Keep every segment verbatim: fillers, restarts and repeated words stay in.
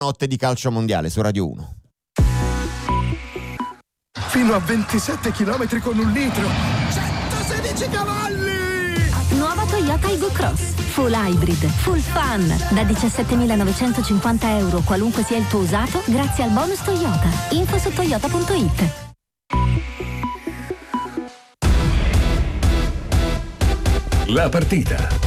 Notte di calcio mondiale su Radio uno. Fino a ventisette chilometri con un litro, centosedici cavalli! Nuova Toyota Aygo Cross, full hybrid, full fun, da diciassettemilanovecentocinquanta euro qualunque sia il tuo usato, grazie al bonus Toyota. Info su toyota punto it. La partita.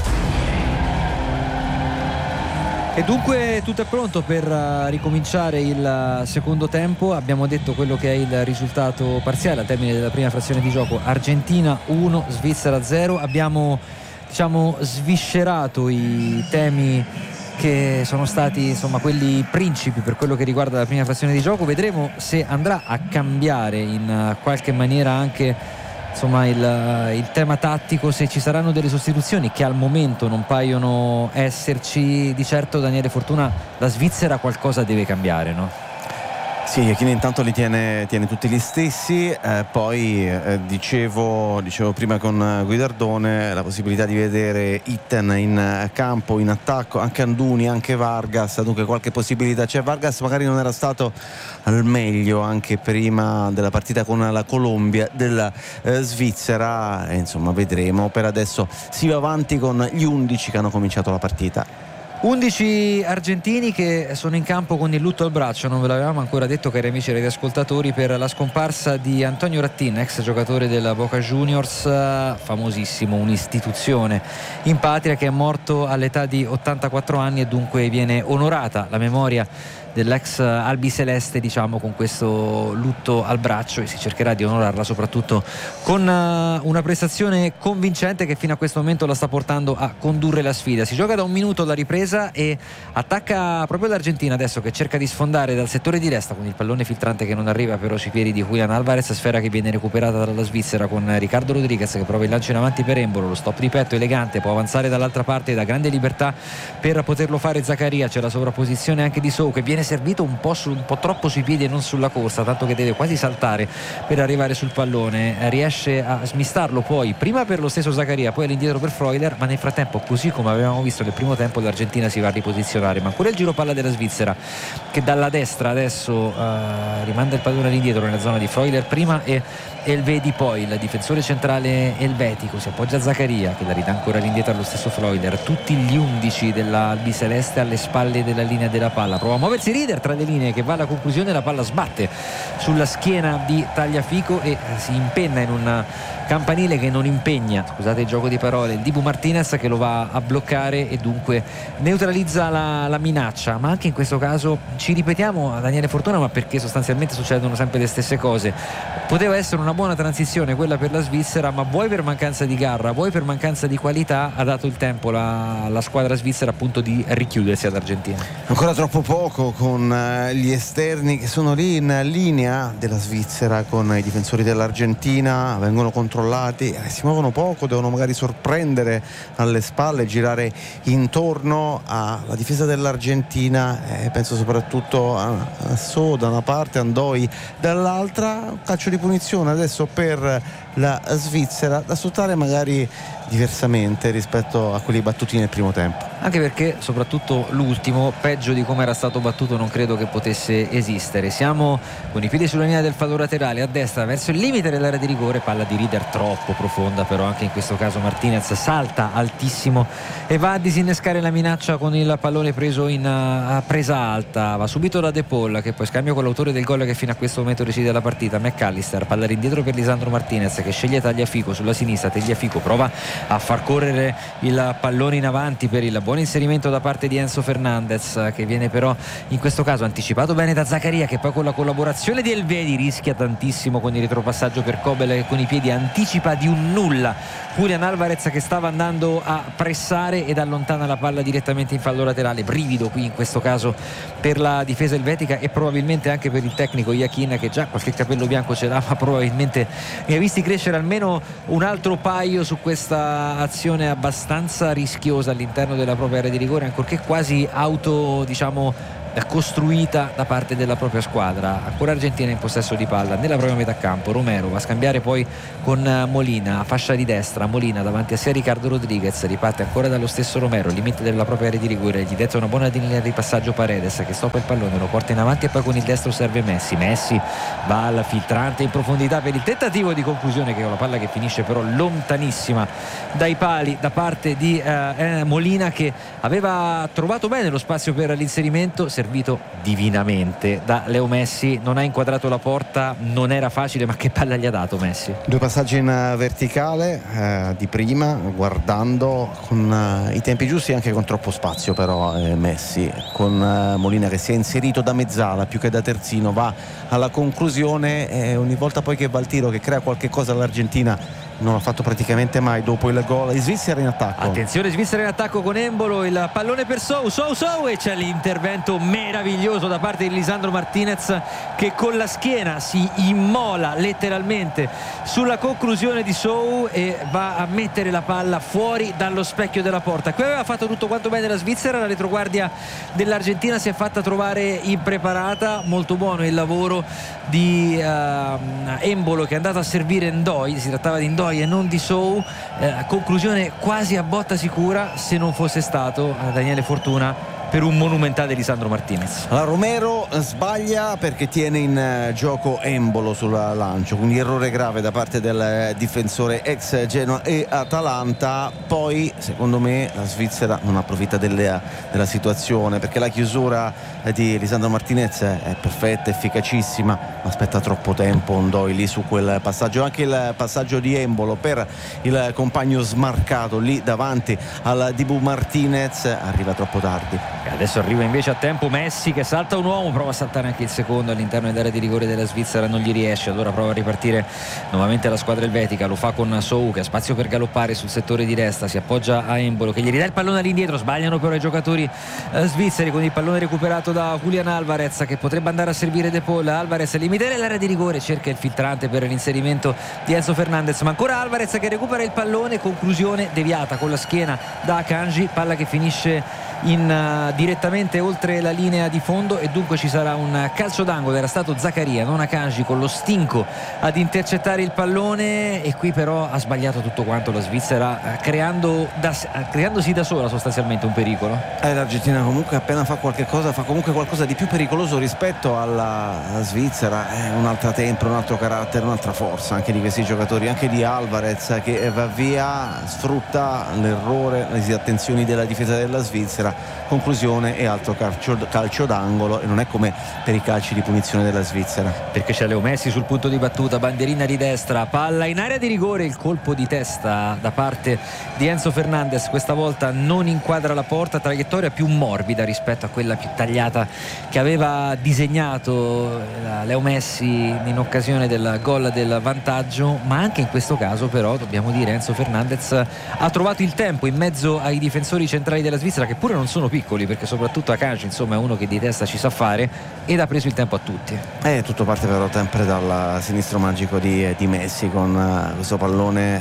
E dunque tutto è pronto per uh, ricominciare il uh, secondo tempo. Abbiamo detto quello che è il risultato parziale al termine della prima frazione di gioco: Argentina uno, Svizzera zero. Abbiamo, diciamo, sviscerato i temi che sono stati, insomma, quelli principi per quello che riguarda la prima frazione di gioco. Vedremo se andrà a cambiare in uh, qualche maniera anche, insomma, il, il tema tattico, se ci saranno delle sostituzioni che al momento non paiono esserci. Di certo, Daniele Fortuna, la Svizzera qualcosa deve cambiare, no? Sì, Iachini intanto li tiene, tiene tutti gli stessi, eh, poi eh, dicevo, dicevo prima con Guidardone la possibilità di vedere Itten in campo, in attacco, anche Anduni, anche Vargas, dunque qualche possibilità c'è. Vargas magari non era stato al meglio anche prima della partita con la Colombia della eh, Svizzera, e insomma vedremo. Per adesso si va avanti con gli undici che hanno cominciato la partita. undici argentini che sono in campo con il lutto al braccio. Non ve l'avevamo ancora detto, cari amici e ascoltatori, per la scomparsa di Antonio Rattin, ex giocatore della Boca Juniors, famosissimo, un'istituzione in patria, che è morto all'età di ottantaquattro anni, e dunque viene onorata la memoria dell'ex albiceleste, diciamo, con questo lutto al braccio, e si cercherà di onorarla soprattutto con una prestazione convincente che fino a questo momento la sta portando a condurre la sfida. Si gioca da un minuto la ripresa e attacca proprio l'Argentina adesso, che cerca di sfondare dal settore di destra con il pallone filtrante che non arriva però sui piedi di Julian Alvarez, sfera che viene recuperata dalla Svizzera con Ricardo Rodriguez che prova il lancio in avanti per Embolo, lo stop di petto elegante, può avanzare dall'altra parte da grande libertà per poterlo fare Zaccaria. C'è la sovrapposizione anche di Sou, che viene servito un po', su, un po' troppo sui piedi e non sulla corsa, tanto che deve quasi saltare per arrivare sul pallone. Riesce a smistarlo poi prima per lo stesso Zaccaria, poi all'indietro per Freuler, ma nel frattempo, così come avevamo visto nel primo tempo, l'Argentina si va a riposizionare. Ma ancora il giro palla della Svizzera, che dalla destra adesso uh, rimanda il pallone all'indietro nella zona di Freuler prima e Elvedi poi. Il difensore centrale elvetico si appoggia a Zaccaria, che la ridà ancora all'indietro allo stesso Freuler. Tutti gli undici della albiceleste alle spalle della linea della palla. Prova a muoversi Rieder tra le linee, che va alla conclusione, la palla sbatte sulla schiena di Tagliafico e si impenna in un campanile che non impegna, scusate il gioco di parole, il Dibu Martinez, che lo va a bloccare e dunque neutralizza la, la minaccia. Ma anche in questo caso ci ripetiamo, Daniele Fortuna, ma perché sostanzialmente succedono sempre le stesse cose. Poteva essere una buona transizione quella per la Svizzera, ma vuoi per mancanza di garra, vuoi per mancanza di qualità, ha dato il tempo la, la squadra svizzera appunto di richiudersi all'Argentina. Ancora troppo poco, con gli esterni che sono lì in linea della Svizzera con i difensori dell'Argentina, vengono controllati, eh, si muovono poco, devono magari sorprendere alle spalle, girare intorno alla difesa dell'Argentina, eh, penso soprattutto a, a So da una parte, Andoi dall'altra. Calcio di punizione adesso per la Svizzera, da sfruttare magari diversamente rispetto a quelli battuti nel primo tempo, anche perché soprattutto l'ultimo, peggio di come era stato battuto, non credo che potesse esistere. Siamo con i piedi sulla linea del fallo laterale a destra verso il limite dell'area di rigore, palla di Rieder troppo profonda, però anche in questo caso Martinez salta altissimo e va a disinnescare la minaccia con il pallone preso in uh, presa alta. Va subito da De Paul, che poi scambia con l'autore del gol che fino a questo momento decide la partita, McAllister. Palla indietro per Lisandro Martinez, che sceglie Tagliafico sulla sinistra. Tagliafico prova a far correre il pallone in avanti per il buon inserimento da parte di Enzo Fernandez, che viene però in questo caso anticipato bene da Zaccaria, che poi con la collaborazione di Elvedi rischia tantissimo con il retropassaggio per Kobel, che con i piedi anticipa di un nulla Julian Alvarez, che stava andando a pressare ed allontana la palla direttamente in fallo laterale. Brivido qui in questo caso per la difesa elvetica e probabilmente anche per il tecnico Iachin, che già qualche capello bianco ce l'ha, ma probabilmente ne ha visti crescere almeno un altro paio su questa azione abbastanza rischiosa all'interno della propria area di rigore, ancorché quasi auto, diciamo, costruita da parte della propria squadra. Ancora Argentina in possesso di palla nella propria metà campo. Romero va a scambiare poi con Molina, fascia di destra. Molina davanti a sé Ricardo Rodriguez, riparte ancora dallo stesso Romero, limite della propria area di rigore, gli detta una buona linea di passaggio Paredes che stoppa il pallone, lo porta in avanti e poi con il destro serve Messi. Messi va al filtrante in profondità per il tentativo di conclusione, che è una palla che finisce però lontanissima dai pali da parte di eh, Molina, che aveva trovato bene lo spazio per l'inserimento, servito divinamente da Leo Messi. Non ha inquadrato la porta, non era facile, ma che palla gli ha dato Messi. Due passaggi in verticale eh, di prima, guardando con eh, i tempi giusti, anche con troppo spazio però eh, Messi, con eh, Molina che si è inserito da mezzala più che da terzino, va alla conclusione e ogni volta poi che va al tiro, che crea qualche cosa all'Argentina, non l'ha fatto praticamente mai dopo il gol. In Svizzera in attacco, attenzione, Svizzera in attacco con Embolo, il pallone per Sou, Sou, Sou, e c'è l'intervento meraviglioso da parte di Lisandro Martinez, che con la schiena si immola letteralmente sulla conclusione di Sou e va a mettere la palla fuori dallo specchio della porta. Qui aveva fatto tutto quanto bene la Svizzera, la retroguardia dell'Argentina si è fatta trovare impreparata. Molto buono il lavoro di uh, Embolo, che è andato a servire Ndoi, si trattava di Ndoi e non di Sou. Eh, conclusione quasi a botta sicura, se non fosse stato eh, Daniele Fortuna per un monumentale Lisandro Martinez. Allora, Romero sbaglia perché tiene in gioco Embolo sul lancio, quindi errore grave da parte del difensore ex Genoa e Atalanta. Poi secondo me la Svizzera non approfitta delle, della situazione, perché la chiusura di Lisandro Martinez è perfetta, efficacissima, ma aspetta troppo tempo Ndoi lì su quel passaggio. Anche il passaggio di Embolo per il compagno smarcato lì davanti al Dibu Martinez arriva troppo tardi. E adesso arriva invece a tempo Messi, che salta un uomo, prova a saltare anche il secondo all'interno dell'area di rigore della Svizzera, non gli riesce, allora prova a ripartire nuovamente la squadra elvetica, lo fa con Sou che ha spazio per galoppare sul settore di destra, si appoggia a Embolo che gli ridà il pallone all'indietro, sbagliano però i giocatori eh, svizzeri, con il pallone recuperato da Julian Alvarez, che potrebbe andare a servire De Paul. Alvarez limite nell'area di rigore, cerca il filtrante per l'inserimento di Enzo Fernandez, ma ancora Alvarez che recupera il pallone, conclusione deviata con la schiena da Akanji, palla che finisce in uh, direttamente oltre la linea di fondo e dunque ci sarà un calcio d'angolo. Era stato Zaccaria, non Akanji, con lo stinco ad intercettare il pallone, e qui però ha sbagliato tutto quanto la Svizzera, uh, creando da, uh, creandosi da sola sostanzialmente un pericolo. Eh, L'Argentina comunque appena fa qualche cosa fa comunque qualcosa di più pericoloso rispetto alla, alla Svizzera. È un'altra tempra, un altro carattere, un'altra forza anche di questi giocatori, anche di Alvarez che va via, sfrutta l'errore, le disattenzioni della difesa della Svizzera. Conclusione e altro calcio, calcio d'angolo, e non è come per i calci di punizione della Svizzera, perché c'è Leo Messi sul punto di battuta, bandierina di destra, palla in area di rigore, il colpo di testa da parte di Enzo Fernandez questa volta non inquadra la porta, traiettoria più morbida rispetto a quella più tagliata che aveva disegnato Leo Messi in occasione del gol del vantaggio. Ma anche in questo caso però dobbiamo dire Enzo Fernandez ha trovato il tempo in mezzo ai difensori centrali della Svizzera, che pure non sono piccoli, perché soprattutto Akanji insomma è uno che di testa ci sa fare, ed ha preso il tempo a tutti. Eh, tutto parte però sempre dal sinistro magico di, di Messi, con uh, questo pallone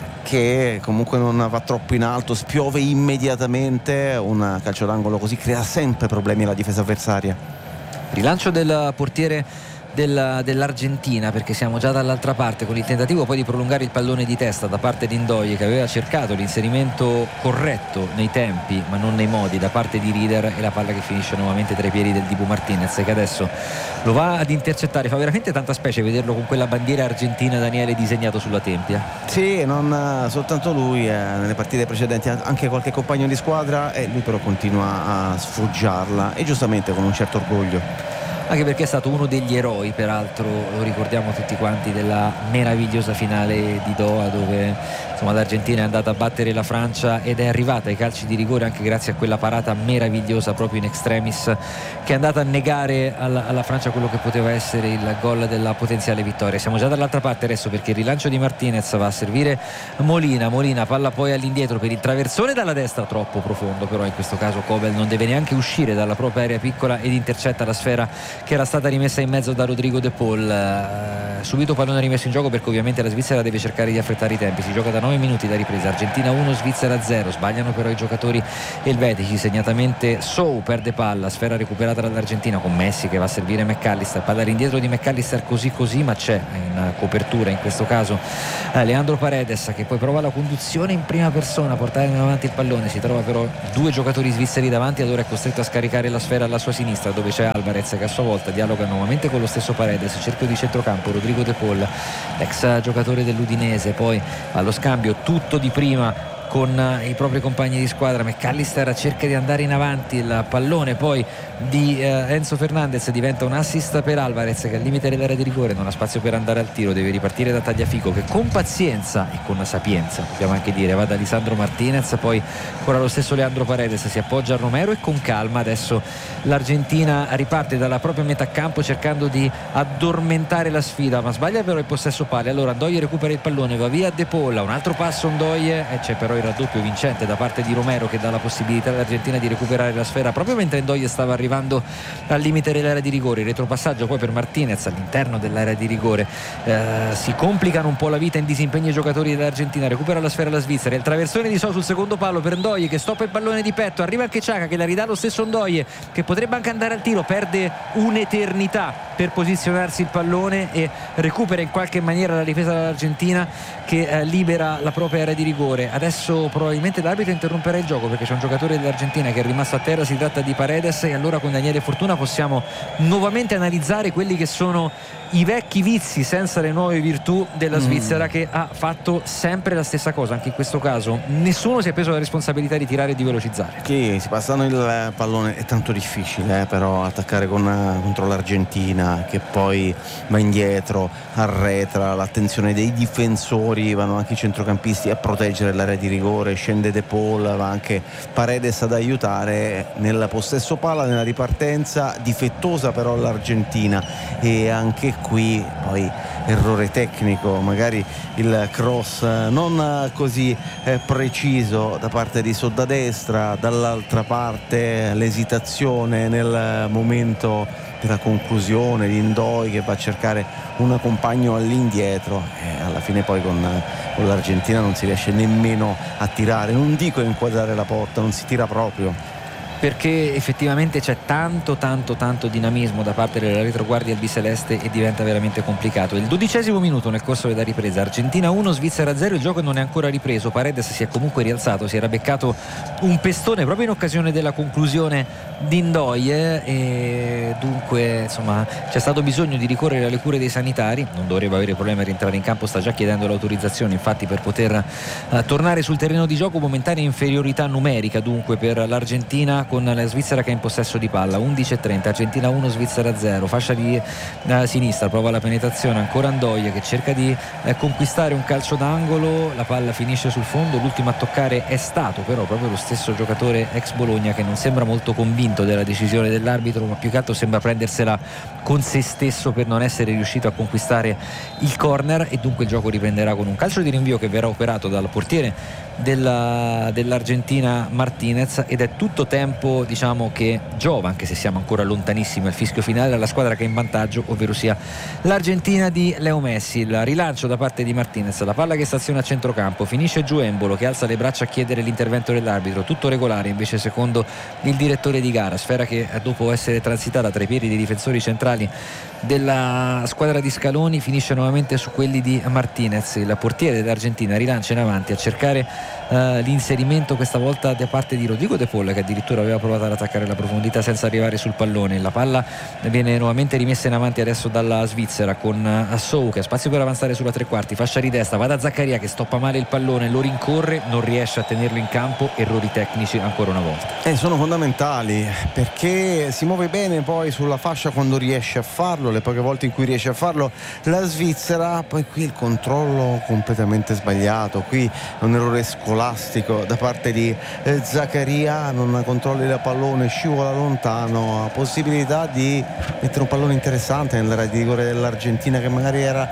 che comunque non va troppo in alto, spiove immediatamente, un calcio d'angolo così crea sempre problemi alla difesa avversaria. Rilancio del portiere Della, dell'Argentina, perché siamo già dall'altra parte, con il tentativo poi di prolungare il pallone di testa da parte di Ndoi, che aveva cercato l'inserimento corretto nei tempi ma non nei modi da parte di Rieder, e la palla che finisce nuovamente tra i piedi del Dibu Martinez, che adesso lo va ad intercettare. Fa veramente tanta specie vederlo con quella bandiera argentina, Daniele, disegnato sulla tempia. Sì, non soltanto lui, eh, nelle partite precedenti anche qualche compagno di squadra, e lui però continua a sfoggiarla, e giustamente con un certo orgoglio. Anche perché è stato uno degli eroi, peraltro lo ricordiamo tutti quanti, della meravigliosa finale di Doha, dove insomma l'Argentina è andata a battere la Francia ed è arrivata ai calci di rigore anche grazie a quella parata meravigliosa proprio in extremis, che è andata a negare alla, alla Francia quello che poteva essere il gol della potenziale vittoria. Siamo già dall'altra parte adesso, perché il rilancio di Martinez va a servire Molina. Molina palla poi all'indietro per il traversone dalla destra, troppo profondo, però in questo caso Kobel non deve neanche uscire dalla propria area piccola ed intercetta la sfera che era stata rimessa in mezzo da Rodrigo De Paul. Eh, subito pallone rimesso in gioco perché ovviamente la Svizzera deve cercare di affrettare i tempi. Si gioca da nove minuti da ripresa, Argentina uno, Svizzera zero. Sbagliano però i giocatori elvetici, segnatamente Sou perde palla, sfera recuperata dall'Argentina con Messi che va a servire McAllister, palla all'indietro di McAllister così così, ma c'è in copertura in questo caso eh, Leandro Paredes che poi prova la conduzione in prima persona a portare in avanti il pallone, si trova però due giocatori svizzeri davanti, allora è costretto a scaricare la sfera alla sua sinistra dove c'è Alvarez che a sua volta dialoga nuovamente con lo stesso Paredes, cerchio di centrocampo Rodrigo De Paul, ex giocatore dell'Udinese, poi allo scambio tutto di prima con i propri compagni di squadra. McAllister cerca di andare in avanti, il pallone poi di eh, Enzo Fernandez diventa un assist per Alvarez che al limite dell'area di rigore non ha spazio per andare al tiro, deve ripartire da Tagliafico che con pazienza e con sapienza, dobbiamo anche dire, va da Lisandro Martinez, poi ancora lo stesso Leandro Paredes si appoggia a Romero e con calma adesso l'Argentina riparte dalla propria metà campo cercando di addormentare la sfida, ma sbaglia però il possesso palla. Allora Ndoye recupera il pallone, va via De Paul, un altro passo Ndoye e c'è però il raddoppio vincente da parte di Romero che dà la possibilità all'Argentina di recuperare la sfera proprio mentre Ndoye stava arrivando al limite dell'area di rigore. Il retropassaggio poi per Martinez all'interno dell'area di rigore, eh, si complicano un po' la vita in disimpegno i giocatori dell'Argentina, recupera la sfera la Svizzera, il traversone di So sul secondo palo per Ndoye che stoppa il pallone di petto, arriva anche Xhaka che la ridà lo stesso Ndoye che potrebbe anche andare al tiro, perde un'eternità per posizionarsi il pallone e recupera in qualche maniera la difesa dell'Argentina che eh, libera la propria area di rigore. Adesso probabilmente l'arbitro interromperà il gioco perché c'è un giocatore dell'Argentina che è rimasto a terra, si tratta di Paredes, e allora con Daniele Fortuna possiamo nuovamente analizzare quelli che sono i vecchi vizi senza le nuove virtù della Svizzera, mm. che ha fatto sempre la stessa cosa. Anche in questo caso nessuno si è preso la responsabilità di tirare e di velocizzare. Sì, si passano il pallone, è tanto difficile eh, però attaccare con, contro l'Argentina che poi va indietro, arretra, l'attenzione dei difensori, vanno anche i centrocampisti a proteggere l'area di rigore, scende De Paul, va anche Paredes ad aiutare nel possesso palla, nella ripartenza difettosa però l'Argentina, e anche qui poi errore tecnico, magari il cross non così eh, preciso da parte di So da destra, dall'altra parte l'esitazione nel momento della conclusione di Ndoye che va a cercare un compagno all'indietro e alla fine poi con, con l'Argentina non si riesce nemmeno a tirare, non dico a inquadrare la porta, non si tira proprio. Perché effettivamente c'è tanto tanto tanto dinamismo da parte della retroguardia albiceleste e diventa veramente complicato. Il dodicesimo minuto nel corso della ripresa, Argentina uno, Svizzera zero, il gioco non è ancora ripreso, Paredes si è comunque rialzato, si era beccato un pestone proprio in occasione della conclusione di Ndoye e dunque insomma c'è stato bisogno di ricorrere alle cure dei sanitari, non dovrebbe avere problemi a rientrare in campo, sta già chiedendo l'autorizzazione infatti per poter uh, tornare sul terreno di gioco. Momentanea inferiorità numerica dunque per l'Argentina con la Svizzera che è in possesso di palla. Undici e trenta, Argentina uno, Svizzera zero, fascia di uh, sinistra, prova la penetrazione, ancora Ndoye che cerca di uh, conquistare un calcio d'angolo, la palla finisce sul fondo, l'ultimo a toccare è stato però proprio lo stesso giocatore ex Bologna che non sembra molto convinto della decisione dell'arbitro, ma più che altro sembra prendersela con se stesso per non essere riuscito a conquistare il corner, e dunque il gioco riprenderà con un calcio di rinvio che verrà operato dal portiere della, dell'Argentina Martinez, ed è tutto tempo diciamo che giova, anche se siamo ancora lontanissimi al fischio finale, alla squadra che è in vantaggio, ovvero sia l'Argentina di Leo Messi. Il rilancio da parte di Martinez, la palla che staziona a centrocampo, finisce giù Embolo che alza le braccia a chiedere l'intervento dell'arbitro, tutto regolare invece secondo il direttore di gara, sfera che dopo essere transitata tra i piedi dei difensori centrali della squadra di Scaloni finisce nuovamente su quelli di Martinez. Il portiere dell'Argentina rilancia in avanti a cercare uh, l'inserimento questa volta da parte di Rodrigo De Paul che addirittura aveva provato ad attaccare la profondità senza arrivare sul pallone. La palla viene nuovamente rimessa in avanti adesso dalla Svizzera con Assou che ha spazio per avanzare sulla tre quarti, fascia di destra, va da Zaccaria che stoppa male il pallone, lo rincorre, non riesce a tenerlo in campo, errori tecnici ancora una volta. Eh, sono fondamentali perché si muove bene poi sulla fascia quando riesce a farlo, le poche volte in cui riesce a farlo la Svizzera, poi qui il controllo completamente sbagliato, qui è un errore scolastico da parte di eh, Zaccaria, non controlli il pallone, scivola lontano, ha possibilità di mettere un pallone interessante nell'area di rigore dell'Argentina che magari era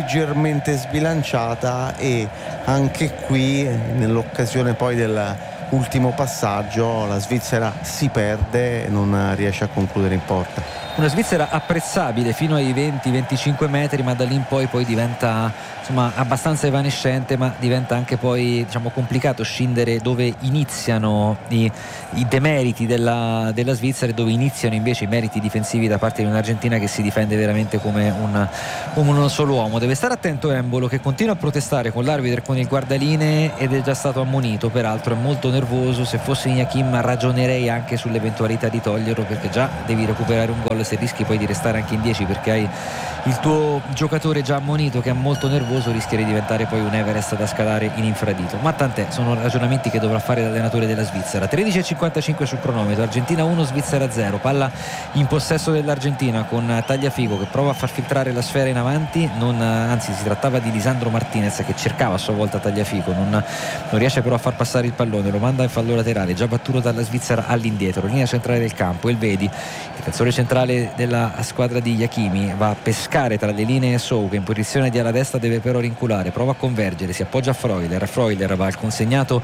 leggermente sbilanciata, e anche qui nell'occasione poi del ultimo passaggio la Svizzera si perde e non riesce a concludere in porta. Una Svizzera apprezzabile fino ai venti venticinque metri, ma da lì in poi poi diventa insomma abbastanza evanescente, ma diventa anche poi diciamo complicato scindere dove iniziano i, i demeriti della, della Svizzera e dove iniziano invece i meriti difensivi da parte di un'Argentina che si difende veramente come un, come un solo uomo. Deve stare attento Embolo, che continua a protestare con l'arbitro e con il guardalinee ed è già stato ammonito, peraltro è molto nervoso. Se fossi Iñaki ragionerei anche sull'eventualità di toglierlo, perché già devi recuperare un gol se rischi poi di restare anche in dieci, perché hai il tuo giocatore già ammonito che è molto nervoso, rischia di diventare poi un Everest da scalare in infradito. Ma tant'è, sono ragionamenti che dovrà fare l'allenatore della Svizzera. Tredici e cinquantacinque sul cronometro, Argentina uno Svizzera zero, palla in possesso dell'Argentina con Tagliafico che prova a far filtrare la sfera in avanti, non, anzi si trattava di Lisandro Martinez che cercava a sua volta Tagliafico, non, non riesce però a far passare il pallone, lo manda in fallo laterale, già battuto dalla Svizzera all'indietro, linea centrale del campo. Elvedi, difensore centrale della squadra di Iachimi, va a pescare tra le linee Sou che in posizione di ala destra deve però rinculare, prova a convergere, si appoggia a Freuler, Freuler va al consegnato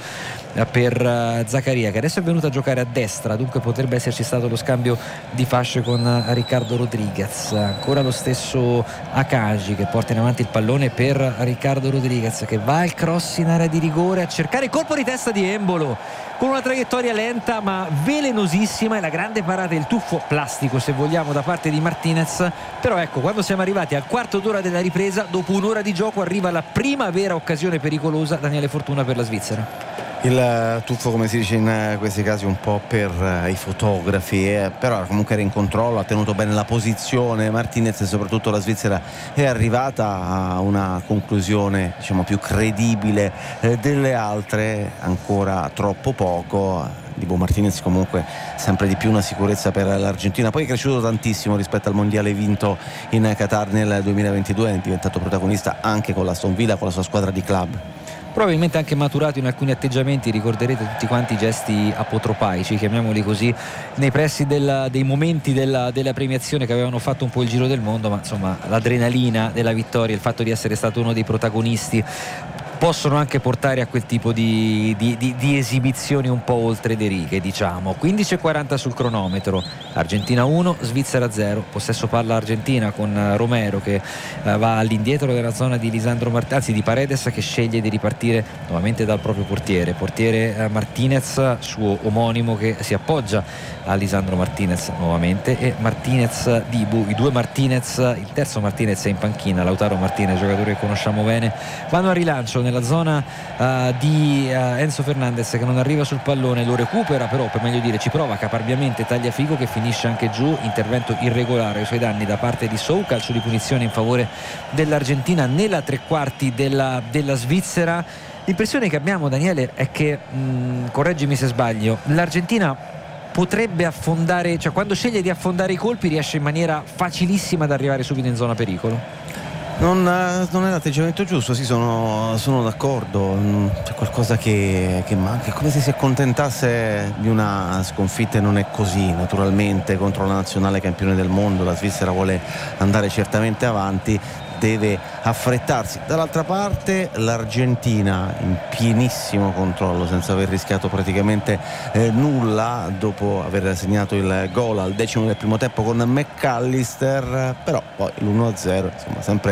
per Zaccaria che adesso è venuto a giocare a destra, dunque potrebbe esserci stato lo scambio di fasce con Riccardo Rodriguez. Ancora lo stesso Akanji che porta in avanti il pallone per Riccardo Rodriguez che va al cross in area di rigore a cercare il colpo di testa di Embolo con una traiettoria lenta ma velenosissima, e la grande parata, il tuffo plastico se vogliamo da parte di Martinez. Però ecco, quando siamo arrivati al quarto d'ora della ripresa, dopo un'ora di gioco arriva la prima vera occasione pericolosa, Daniele Fortuna, per la Svizzera. Il tuffo, come si dice in questi casi, un po' per i fotografi, eh, però comunque era in controllo, ha tenuto bene la posizione Martinez, e soprattutto la Svizzera è arrivata a una conclusione diciamo più credibile eh, delle altre, ancora troppo poco. Dibu Martinez comunque sempre di più una sicurezza per l'Argentina, poi è cresciuto tantissimo rispetto al mondiale vinto in Qatar nel duemilaventidue, è diventato protagonista anche con l'Aston Villa, con la sua squadra di club. Probabilmente anche maturato in alcuni atteggiamenti, ricorderete tutti quanti i gesti apotropaici, chiamiamoli così, nei pressi della, dei momenti della, della premiazione che avevano fatto un po' il giro del mondo, ma insomma l'adrenalina della vittoria, il fatto di essere stato uno dei protagonisti possono anche portare a quel tipo di, di, di, di esibizioni un po' oltre le righe, diciamo. Quindici e quaranta sul cronometro, Argentina uno Svizzera zero, possesso palla Argentina con Romero che eh, va all'indietro della zona di Lisandro Mart- anzi di Paredes, che sceglie di ripartire nuovamente dal proprio portiere portiere eh, Martinez, suo omonimo, che si appoggia a Lisandro Martinez nuovamente, e Martinez Dibu, i due Martinez, il terzo Martinez è in panchina, Lautaro Martinez, giocatore che conosciamo bene, vanno a rilancio nella zona uh, di uh, Enzo Fernandez che non arriva sul pallone, lo recupera però, per meglio dire ci prova caparbiamente Tagliafico che finisce anche giù, intervento irregolare ai suoi danni da parte di Sou, calcio di punizione in favore dell'Argentina nella tre quarti della, della Svizzera. L'impressione che abbiamo, Daniele, è che mh, correggimi se sbaglio, l'Argentina potrebbe affondare, cioè quando sceglie di affondare i colpi riesce in maniera facilissima ad arrivare subito in zona pericolo. Non, non è l'atteggiamento giusto, sì, sono, sono d'accordo, c'è qualcosa che, che manca, è come se si accontentasse di una sconfitta, e non è così. Naturalmente contro la nazionale campione del mondo la Svizzera vuole andare certamente avanti, deve affrettarsi. Dall'altra parte l'Argentina in pienissimo controllo, senza aver rischiato praticamente eh, nulla, dopo aver segnato il gol al decimo del primo tempo con McAllister, però poi l'uno a zero, insomma sempre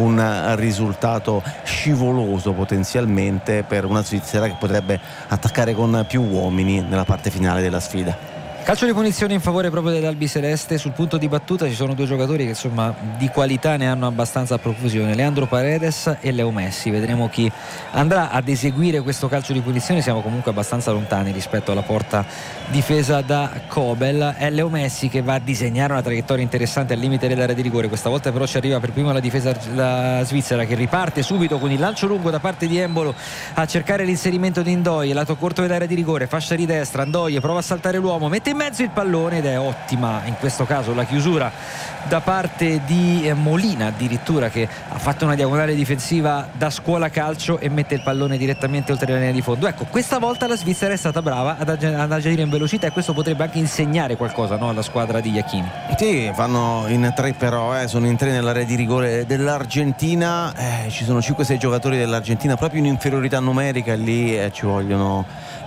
un risultato scivoloso potenzialmente per una Svizzera che potrebbe attaccare con più uomini nella parte finale della sfida. Calcio di punizione in favore proprio dell'albiceleste. Sul punto di battuta ci sono due giocatori che insomma di qualità ne hanno abbastanza a profusione, Leandro Paredes e Leo Messi. Vedremo chi andrà ad eseguire questo calcio di punizione, siamo comunque abbastanza lontani rispetto alla porta difesa da Kobel. È Leo Messi che va a disegnare una traiettoria interessante al limite dell'area di rigore, questa volta però ci arriva per prima la difesa la Svizzera, che riparte subito con il lancio lungo da parte di Embolo a cercare l'inserimento di Ndoye, lato corto dell'area di rigore, fascia di destra, Ndoye prova a saltare l'uomo, mette in mezzo il pallone ed è ottima in questo caso la chiusura da parte di Molina, addirittura, che ha fatto una diagonale difensiva da scuola calcio e mette il pallone direttamente oltre la linea di fondo. Ecco, questa volta la Svizzera è stata brava ad, ag- ad agire in velocità, e questo potrebbe anche insegnare qualcosa, no, alla squadra di Iachini. Sì, vanno in tre però, eh, sono in tre nell'area di rigore dell'Argentina, eh, ci sono cinque sei giocatori dell'Argentina proprio in inferiorità numerica, e lì eh, ci vogliono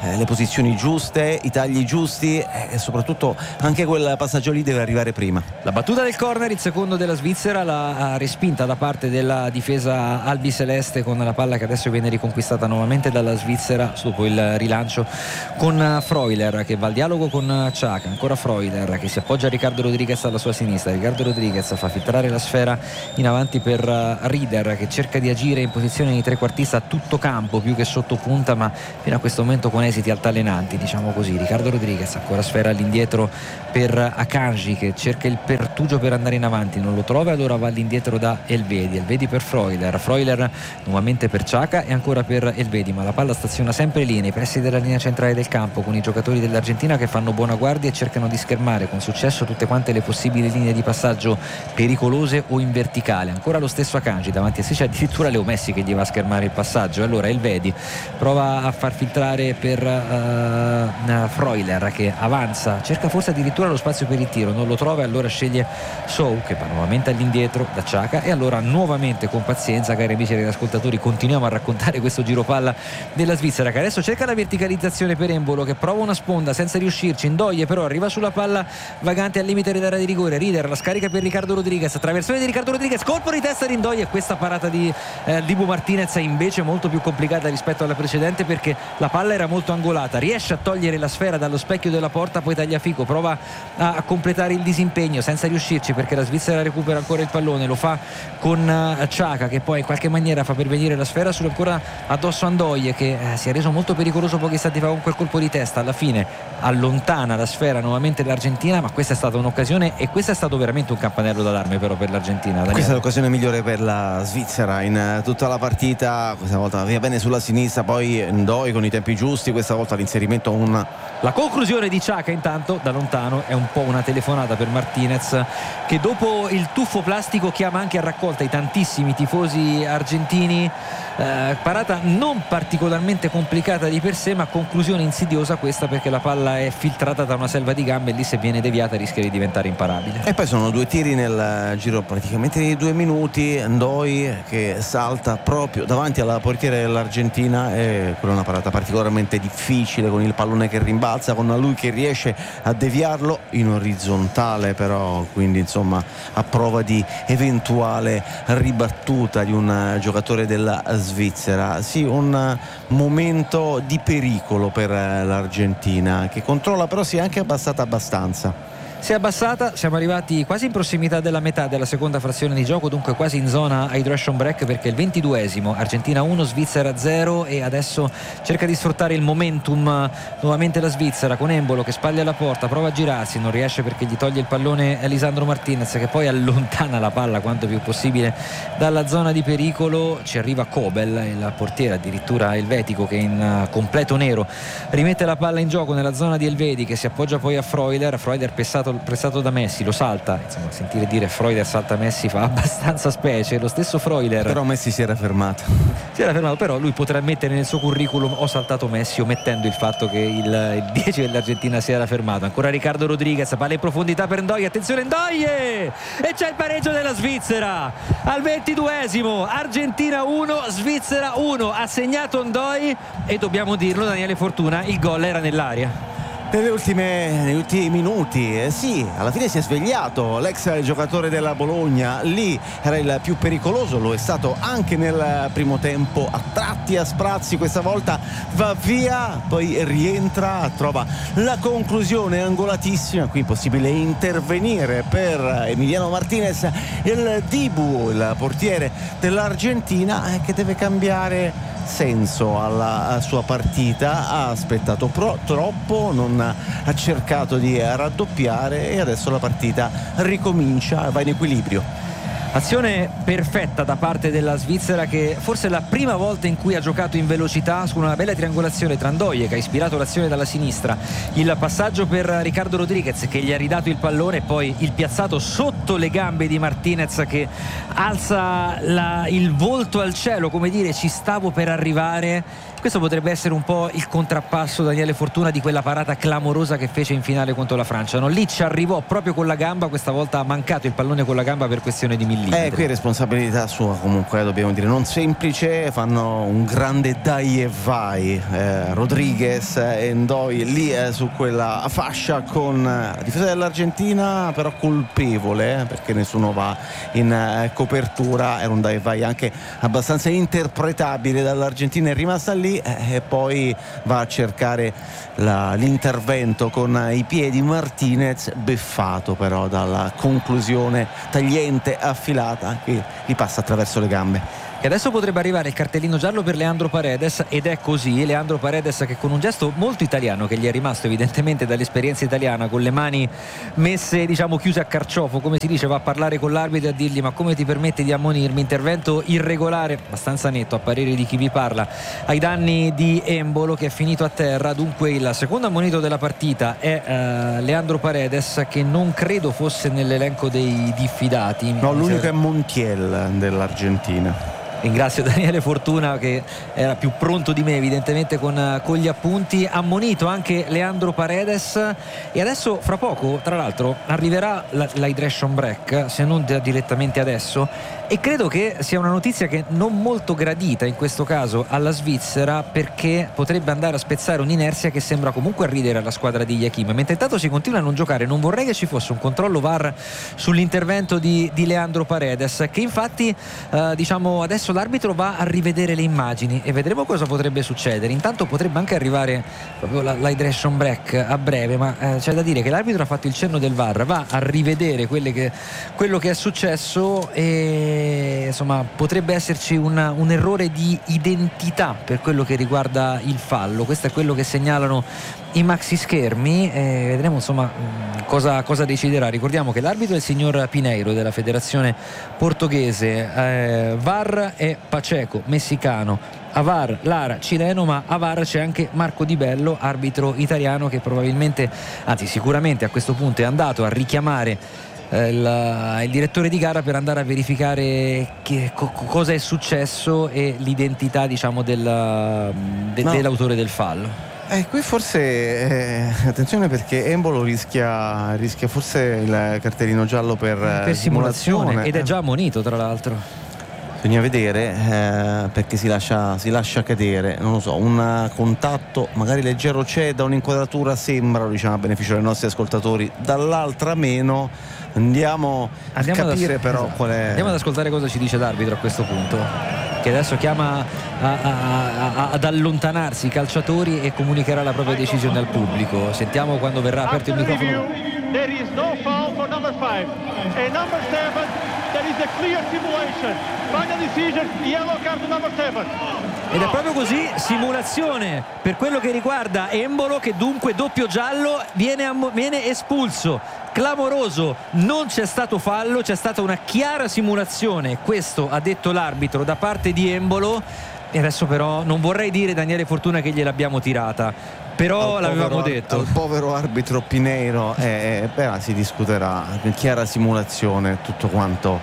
eh, le posizioni giuste, i tagli giusti eh, e soprattutto anche quel passaggio lì deve arrivare prima. La battuta del corner, il secondo della Svizzera, la respinta da parte della difesa albiceleste, con la palla che adesso viene riconquistata nuovamente dalla Svizzera dopo il rilancio con Freuler che va al dialogo con Xhaka. Ancora Freuler che si appoggia a Ricardo Rodriguez alla sua sinistra. Ricardo Rodriguez fa filtrare la sfera in avanti per Rieder, che cerca di agire in posizione di trequartista a tutto campo più che sotto punta, ma fino a questo momento con esiti altalenanti, diciamo così. Ricardo Rodriguez, ancora sfera all'indietro per Akanji che cerca il pertugio per andare in avanti, non lo trova, allora va all'indietro da Elvedi. Elvedi per Freuler, Freuler nuovamente per Xhaka e ancora per Elvedi, ma la palla staziona sempre lì nei pressi della linea centrale del campo, con i giocatori dell'Argentina che fanno buona guardia e cercano di schermare con successo tutte quante le possibili linee di passaggio pericolose o in verticale. Ancora lo stesso Akanji davanti a sé, c'è addirittura Leo Messi che gli va a schermare il passaggio. Allora Elvedi prova a far filtrare per uh, Freuler che avanza, cerca forse addirittura lo spazio per il tiro, non lo trova e allora sceglie Sow che va nuovamente all'indietro da Xhaka e allora nuovamente con pazienza, cari amici e ascoltatori, continuiamo a raccontare questo giropalla della Svizzera che adesso cerca la verticalizzazione per Embolo che prova una sponda senza riuscirci. Ndoye però arriva sulla palla vagante al limite dell'area di rigore. Rieder la scarica per Ricardo Rodriguez, traversone di Ricardo Rodriguez, colpo di testa di Ndoye e questa parata di eh, Dibu Martinez è invece molto più complicata rispetto alla precedente perché la palla era molto angolata. Riesce a togliere la sfera dallo specchio della porta, poi Tagliafico prova a, a completare il disimpegno senza riuscirci perché la Svizzera recupera ancora il pallone, lo fa con uh, Xhaka che poi in qualche maniera fa pervenire la sfera sulle ancora addosso a Ndoye che eh, si è reso molto pericoloso pochi istanti fa con quel colpo di testa. Alla fine allontana la sfera nuovamente l'Argentina, ma questa è stata un'occasione e questo è stato veramente un campanello d'allarme però per l'Argentina. Daniele. Questa è l'occasione migliore per la Svizzera in tutta la partita, questa volta via bene sulla sinistra, poi Ndoye con i tempi giusti, questa volta l'inserimento un... La conclusione di Xhaka intanto da lontano è un po' una telefonata per Martinez che dopo il tuffo plastico chiama anche a raccolta i tantissimi tifosi argentini. Eh, parata non particolarmente complicata di per sé, ma conclusione insidiosa questa perché la palla è filtrata da una selva di gambe e lì se viene deviata rischia di diventare imparabile. E poi sono due tiri nel giro praticamente di due minuti. Ndoye che salta proprio davanti alla portiera dell'Argentina e quella è una parata particolarmente difficile con il pallone che rimbalza, con lui che riesce a deviarlo in orizzontale però, quindi insomma a prova di eventuale ribattuta di un giocatore della Svizzera. Sì, un momento di pericolo per l'Argentina che controlla, però si è anche abbassata abbastanza. Si è abbassata, siamo arrivati quasi in prossimità della metà della seconda frazione di gioco, dunque quasi in zona hydration break perché il ventiduesimo, Argentina uno, Svizzera zero e adesso cerca di sfruttare il momentum nuovamente la Svizzera con Embolo che spaglia la porta, prova a girarsi, non riesce perché gli toglie il pallone Lisandro Martinez che poi allontana la palla quanto più possibile dalla zona di pericolo. Ci arriva Kobel, il portiere addirittura elvetico che in completo nero rimette la palla in gioco nella zona di Elvedi che si appoggia poi a Freuler, Freuler pessato prestato da Messi, lo salta, insomma sentire dire Freuler salta Messi fa abbastanza specie. Lo stesso Freuler però Messi si era fermato si era fermato però lui potrà mettere nel suo curriculum ho saltato Messi, omettendo il fatto che il, il dieci dell'Argentina si era fermato. Ancora Ricardo Rodriguez, palla in profondità per Ndoye, attenzione Ndoye e c'è il pareggio della Svizzera al ventiduesimo, Argentina uno, Svizzera uno, ha segnato Ndoye e dobbiamo dirlo Daniele Fortuna, il gol era nell'aria. Nelle ultime, negli ultimi minuti, eh sì, alla fine si è svegliato l'ex giocatore della Bologna, lì era il più pericoloso, lo è stato anche nel primo tempo, a tratti, a sprazzi, questa volta va via, poi rientra, trova la conclusione angolatissima, qui impossibile intervenire per Emiliano Martinez, il Dibu, il portiere dell'Argentina, eh, che deve cambiare senso alla sua partita, ha aspettato pro, troppo, non ha cercato di raddoppiare e adesso la partita ricomincia, va in equilibrio. Azione perfetta da parte della Svizzera che forse è la prima volta in cui ha giocato in velocità su una bella triangolazione tra Ndoye che ha ispirato l'azione dalla sinistra, il passaggio per Ricardo Rodriguez che gli ha ridato il pallone e poi il piazzato sotto le gambe di Martinez che alza la, il volto al cielo, come dire ci stavo per arrivare. questo potrebbe essere un po' il contrappasso, Daniele Fortuna, di quella parata clamorosa che fece in finale contro la Francia, no? Lì ci arrivò proprio con la gamba, questa volta ha mancato il pallone con la gamba per questione di millimetri. Eh, qui responsabilità sua comunque, dobbiamo dire, non semplice. Fanno un grande dai e vai, eh, Rodriguez e Ndoye lì eh, su quella fascia con la difesa dell'Argentina, però colpevole, eh, perché nessuno va in eh, copertura. Era un dai e vai anche abbastanza interpretabile dall'Argentina, è rimasta lì eh, e poi va a cercare la, l'intervento con i piedi. Martinez beffato però dalla conclusione tagliente affilata che gli passa attraverso le gambe. E adesso potrebbe arrivare il cartellino giallo per Leandro Paredes, ed è così. Leandro Paredes che con un gesto molto italiano, che gli è rimasto evidentemente dall'esperienza italiana, con le mani messe diciamo chiuse a carciofo, come si dice, va a parlare con l'arbitro e a dirgli: ma come ti permette di ammonirmi? Intervento irregolare, abbastanza netto a parere di chi vi parla, ai danni di Embolo, che è finito a terra. Dunque il secondo ammonito della partita è uh, Leandro Paredes, che non credo fosse nell'elenco dei diffidati. No, l'unico è Montiel dell'Argentina. Ringrazio Daniele Fortuna che era più pronto di me evidentemente con, con gli appunti. Ammonito anche Leandro Paredes, e adesso fra poco tra l'altro arriverà la, l'hydration break, se non direttamente adesso, e credo che sia una notizia che non molto gradita in questo caso alla Svizzera, perché potrebbe andare a spezzare un'inerzia che sembra comunque ridere alla squadra di Iachim. Mentre intanto si continua a non giocare, non vorrei che ci fosse un controllo V A R sull'intervento di, di Leandro Paredes, che infatti eh, diciamo adesso l'arbitro va a rivedere le immagini e vedremo cosa potrebbe succedere. Intanto potrebbe anche arrivare proprio la, l'hydration break a breve, ma eh, c'è da dire che l'arbitro ha fatto il cenno del V A R, va a rivedere quelle che, quello che è successo, e insomma potrebbe esserci una, un errore di identità per quello che riguarda il fallo. Questo è quello che segnalano i maxi schermi, e vedremo insomma cosa, cosa deciderà. Ricordiamo che l'arbitro è il signor Pineiro della federazione portoghese, eh, V A R è Pacheco, messicano, a V A R Lara, cileno, ma a V A R c'è anche Marco Di Bello, arbitro italiano, che probabilmente, anzi sicuramente a questo punto è andato a richiamare Il, il direttore di gara per andare a verificare che, co, cosa è successo e l'identità diciamo del, de, no. dell'autore del fallo. Eh, qui forse eh, attenzione, perché Embolo rischia, rischia forse il cartellino giallo per, per simulazione, simulazione ed è già ammonito tra l'altro. Bisogna vedere eh, perché si lascia, si lascia cadere, non lo so, un contatto magari leggero c'è, da un'inquadratura sembra, diciamo, a beneficio dei nostri ascoltatori, dall'altra meno. Andiamo, Andiamo a capire ad, però esatto. qual è. Andiamo ad ascoltare cosa ci dice l'arbitro a questo punto, che adesso chiama a, a, a, ad allontanarsi i calciatori e comunicherà la propria decisione al pubblico. Sentiamo quando verrà aperto il microfono. There is no foul for number five. And number seven, there is a clear simulation. Final decision, yellow card to number seven. Ed è proprio così, simulazione per quello che riguarda Embolo, che dunque doppio giallo, viene, viene espulso. Clamoroso, non c'è stato fallo, c'è stata una chiara simulazione, questo ha detto l'arbitro, da parte di Embolo. E adesso però non vorrei dire, Daniele Fortuna, che gliel'abbiamo tirata, però al l'avevamo povero, detto. Al povero arbitro Pineiro, eh, però si discuterà, chiara simulazione, tutto quanto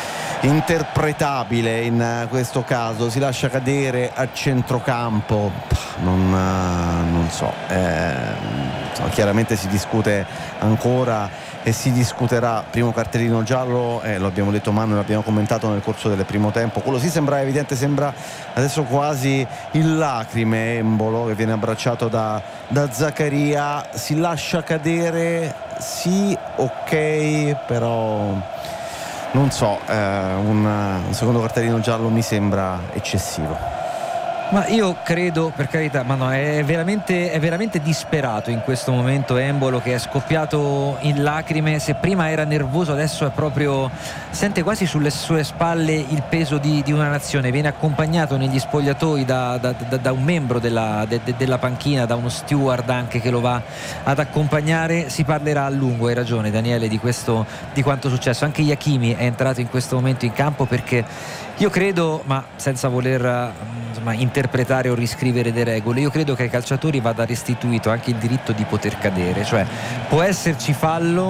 interpretabile in questo caso. Si lascia cadere a centrocampo, non, non so, eh, so chiaramente si discute ancora e si discuterà. Primo cartellino giallo, eh, lo abbiamo detto Manu, l'abbiamo commentato nel corso del primo tempo, quello sì sembra evidente, sembra adesso quasi in lacrime Embolo, che viene abbracciato da, da Zaccaria. Si lascia cadere, sì, ok, però non so, eh, un, un secondo cartellino giallo mi sembra eccessivo. Ma io credo, per carità, ma no, è veramente, è veramente disperato in questo momento Embolo, che è scoppiato in lacrime. Se prima era nervoso, adesso è proprio, sente quasi sulle sue spalle il peso di, di una nazione. Viene accompagnato negli spogliatoi da, da, da, da un membro della, de, de, della panchina, da uno steward anche che lo va ad accompagnare. Si parlerà a lungo, hai ragione Daniele, di questo, di quanto successo. Anche Iachimi è entrato in questo momento in campo, perché io credo, ma senza voler insomma, interpretare o riscrivere le regole, io credo che ai calciatori vada restituito anche il diritto di poter cadere. Cioè può esserci fallo,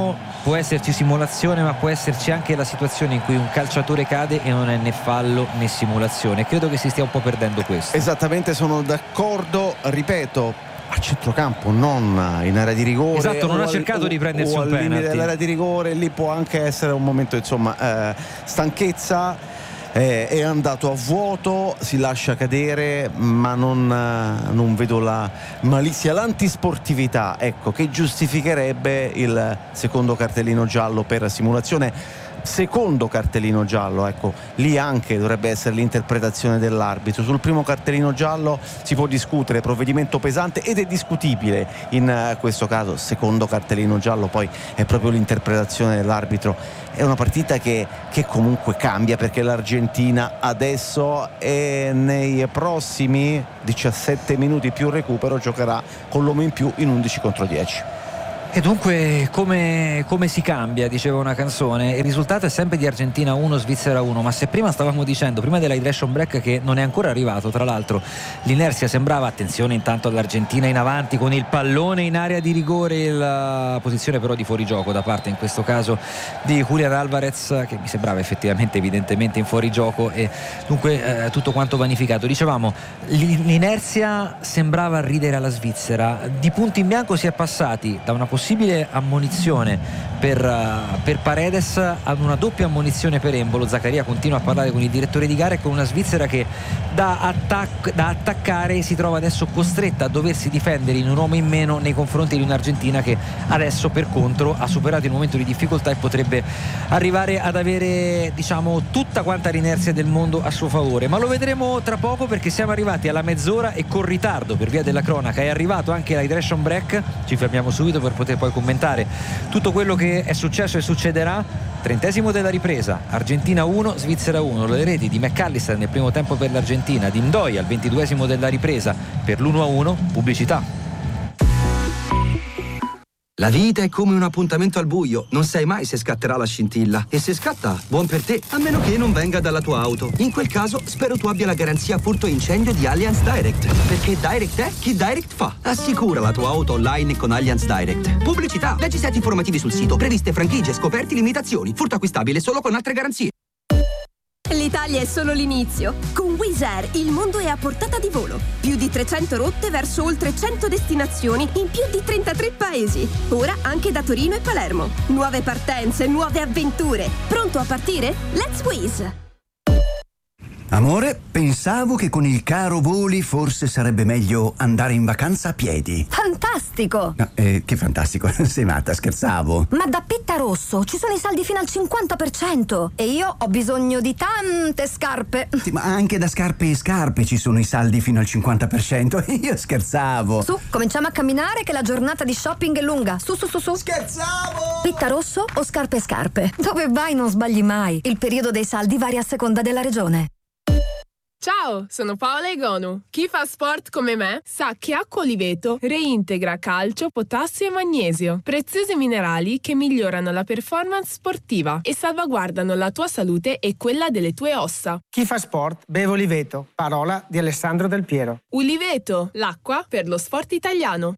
può esserci simulazione, ma può esserci anche la situazione in cui un calciatore cade e non è né fallo né simulazione. Credo che si stia un po' perdendo questo. Esattamente, sono d'accordo, ripeto, a centrocampo, non in area di rigore. Esatto, non ha al, cercato o, di prendersi un penalty. penalty dell'area di rigore, lì può anche essere un momento, insomma, eh, stanchezza, eh, è andato a vuoto, si lascia cadere, ma non, eh, non vedo la malizia, l'antisportività, ecco, che giustificherebbe il secondo cartellino giallo per simulazione. Secondo cartellino giallo, ecco, lì anche dovrebbe essere l'interpretazione dell'arbitro. Sul primo cartellino giallo si può discutere, provvedimento pesante, ed è discutibile in questo caso. Secondo cartellino giallo poi è proprio l'interpretazione dell'arbitro. È una partita che, che comunque cambia, perché l'Argentina adesso e nei prossimi diciassette minuti più recupero giocherà con l'uomo in più in undici contro dieci. E dunque come, come si cambia, diceva una canzone. Il risultato è sempre di Argentina uno, Svizzera uno, ma se prima stavamo dicendo, prima dell'hydration break, che non è ancora arrivato, tra l'altro l'inerzia sembrava, attenzione intanto all'Argentina in avanti con il pallone in area di rigore, la posizione però di fuorigioco da parte in questo caso di Julián Álvarez, che mi sembrava effettivamente evidentemente in fuorigioco, e dunque eh, tutto quanto vanificato. Dicevamo, l'inerzia sembrava ridere alla Svizzera, di punto in bianco si è passati da una possibilità possibile ammonizione per, uh, per Paredes ad una doppia ammonizione per Embolo. Zaccaria continua a parlare con il direttore di gara e con una Svizzera che da, attac- da attaccare si trova adesso costretta a doversi difendere in un uomo in meno nei confronti di un'Argentina che adesso per contro ha superato il momento di difficoltà e potrebbe arrivare ad avere, diciamo, tutta quanta l'inerzia del mondo a suo favore. Ma lo vedremo tra poco, perché siamo arrivati alla mezz'ora e con ritardo per via della cronaca. È arrivato anche l'hydration break, ci fermiamo subito per poter poi commentare tutto quello che è successo e succederà. Trentesimo della ripresa, Argentina uno, Svizzera uno, le reti di McAllister nel primo tempo per l'Argentina, di Ndoye al ventiduesimo della ripresa per l'uno a uno, pubblicità. La vita è come un appuntamento al buio, non sai mai se scatterà la scintilla. E se scatta, buon per te, a meno che non venga dalla tua auto. In quel caso, spero tu abbia la garanzia furto e incendio di Allianz Direct. Perché Direct è chi Direct fa. Assicura la tua auto online con Allianz Direct. Pubblicità, leggi set informativi sul sito, previste franchigie, scoperti, limitazioni. Furto acquistabile solo con altre garanzie. L'Italia è solo l'inizio. Con Wizz Air il mondo è a portata di volo. Più di trecento rotte verso oltre cento destinazioni in più di trentatré paesi. Ora anche da Torino e Palermo. Nuove partenze, nuove avventure. Pronto a partire? Let's Wizz! Amore, pensavo che con il caro voli forse sarebbe meglio andare in vacanza a piedi. Fantastico! No, eh, che fantastico, sei matta, scherzavo. Ma da Pitta Rosso ci sono i saldi fino al cinquanta per cento e io ho bisogno di tante scarpe. Sì, ma anche da scarpe e scarpe ci sono i saldi fino al cinquanta per cento. Io scherzavo. Su, cominciamo a camminare che la giornata di shopping è lunga. Su, su, su, su. Scherzavo! Pitta Rosso o scarpe e scarpe? Dove vai non sbagli mai. Il periodo dei saldi varia a seconda della regione. Ciao, sono Paola Egonu. Chi fa sport come me sa che acqua Oliveto reintegra calcio, potassio e magnesio, preziosi minerali che migliorano la performance sportiva e salvaguardano la tua salute e quella delle tue ossa. Chi fa sport beve Oliveto, parola di Alessandro Del Piero. Oliveto, l'acqua per lo sport italiano.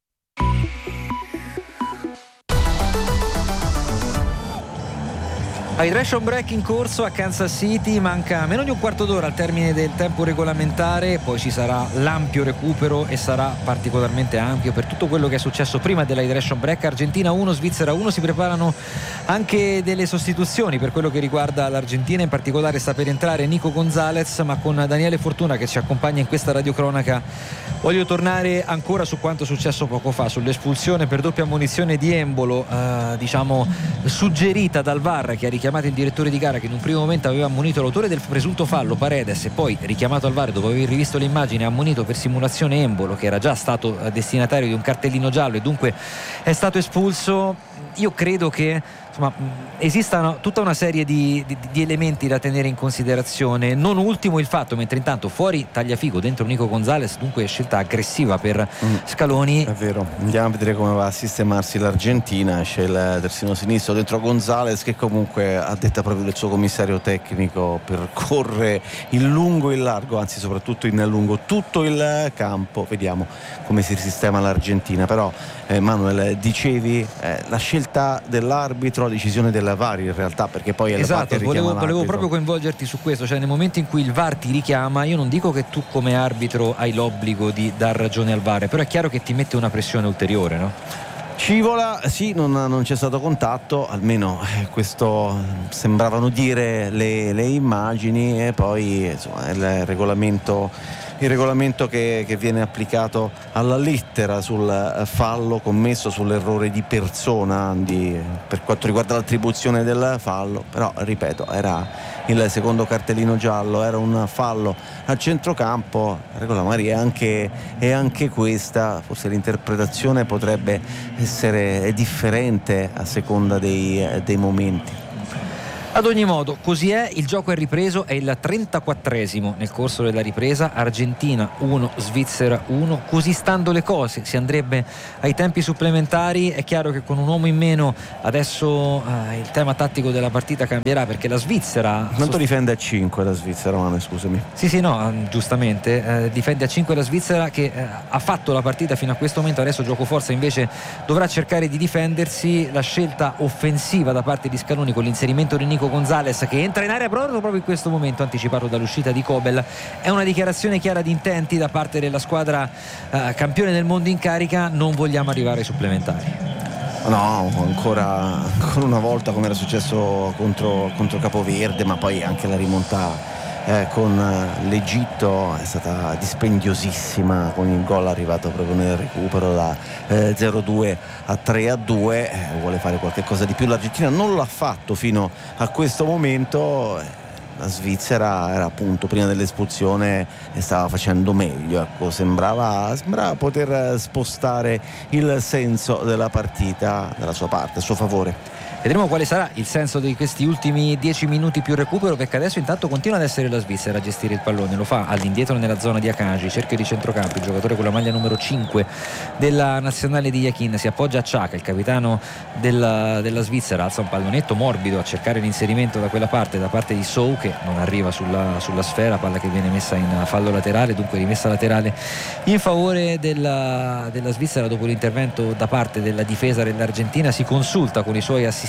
Hydration break in corso a Kansas City, manca meno di un quarto d'ora al termine del tempo regolamentare, poi ci sarà l'ampio recupero e sarà particolarmente ampio per tutto quello che è successo prima della hydration break. Argentina uno, Svizzera uno, si preparano anche delle sostituzioni per quello che riguarda l'Argentina, in particolare sta per entrare Nico Gonzalez, ma con Daniele Fortuna che ci accompagna in questa radiocronaca voglio tornare ancora su quanto successo poco fa, sull'espulsione per doppia ammonizione di Embolo, eh, diciamo suggerita dal V A R, che ha richiamato il direttore di gara che in un primo momento aveva ammonito l'autore del presunto fallo Paredes e poi richiamato al V A R dopo aver rivisto le immagini, ha ammonito per simulazione Embolo, che era già stato destinatario di un cartellino giallo e dunque è stato espulso. Io credo che insomma esista tutta una serie di, di, di elementi da tenere in considerazione, non ultimo il fatto, mentre intanto fuori Tagliafico, dentro Nico Gonzalez, dunque scelta aggressiva per mm. Scaloni. È vero, andiamo a vedere come va a sistemarsi l'Argentina. C'è il terzino sinistro dentro Gonzalez che comunque, a detta proprio del suo commissario tecnico, percorre in lungo e in largo, anzi soprattutto in lungo tutto il campo. Vediamo come si sistema l'Argentina. Però eh, Manuel, dicevi eh, la scelta dell'arbitro la decisione del V A R in realtà, perché poi è esatto, la volevo, volevo proprio coinvolgerti su questo, cioè nel momento in cui il V A R ti richiama, io non dico che tu come arbitro hai l'obbligo di dar ragione al V A R, però è chiaro che ti mette una pressione ulteriore, no? Scivola, sì, non, non c'è stato contatto, almeno eh, questo sembravano dire le, le immagini, e poi insomma, il regolamento, il regolamento che, che viene applicato alla lettera sul fallo commesso, sull'errore di persona di, per quanto riguarda l'attribuzione del fallo, però ripeto, era il secondo cartellino giallo, era un fallo a centrocampo. La regola magari è anche, è anche questa, forse l'interpretazione potrebbe essere differente a seconda dei, dei momenti. Ad ogni modo, così è, il gioco è ripreso, è il trentaquattresimo nel corso della ripresa, Argentina uno, Svizzera uno, così stando le cose si andrebbe ai tempi supplementari. È chiaro che con un uomo in meno adesso eh, il tema tattico della partita cambierà, perché la Svizzera... Quanto sost... difende a cinque la Svizzera, Mane, scusami? Sì, sì, no, giustamente, eh, difende a cinque la Svizzera, che eh, ha fatto la partita fino a questo momento, adesso gioco forza invece dovrà cercare di difendersi. La scelta offensiva da parte di Scaloni con l'inserimento di Nico Gonzalez, che entra in area proprio, proprio in questo momento, anticipato dall'uscita di Kobel, è una dichiarazione chiara di intenti da parte della squadra eh, campione del mondo in carica: non vogliamo arrivare ai supplementari. No, ancora, ancora una volta, come era successo contro, contro Capoverde, ma poi anche la rimonta Eh, con l'Egitto è stata dispendiosissima, con il gol arrivato proprio nel recupero da eh, zero due a tre a due. Eh, vuole fare qualche cosa di più l'Argentina, non l'ha fatto fino a questo momento. La Svizzera era appunto prima dell'espulsione e stava facendo meglio, ecco, sembrava, sembrava poter spostare il senso della partita dalla sua parte, a suo favore. Vedremo quale sarà il senso di questi ultimi dieci minuti più recupero, perché adesso intanto continua ad essere la Svizzera a gestire il pallone, lo fa all'indietro nella zona di Akanji, cerchio di centrocampo, il giocatore con la maglia numero cinque della nazionale di Yakin, si appoggia a Xhaka, il capitano della, della Svizzera, alza un pallonetto morbido a cercare l'inserimento da quella parte, da parte di Sow, che non arriva sulla, sulla sfera, palla che viene messa in fallo laterale, dunque rimessa laterale in favore della, della Svizzera. Dopo l'intervento da parte della difesa dell'Argentina si consulta con i suoi assistenti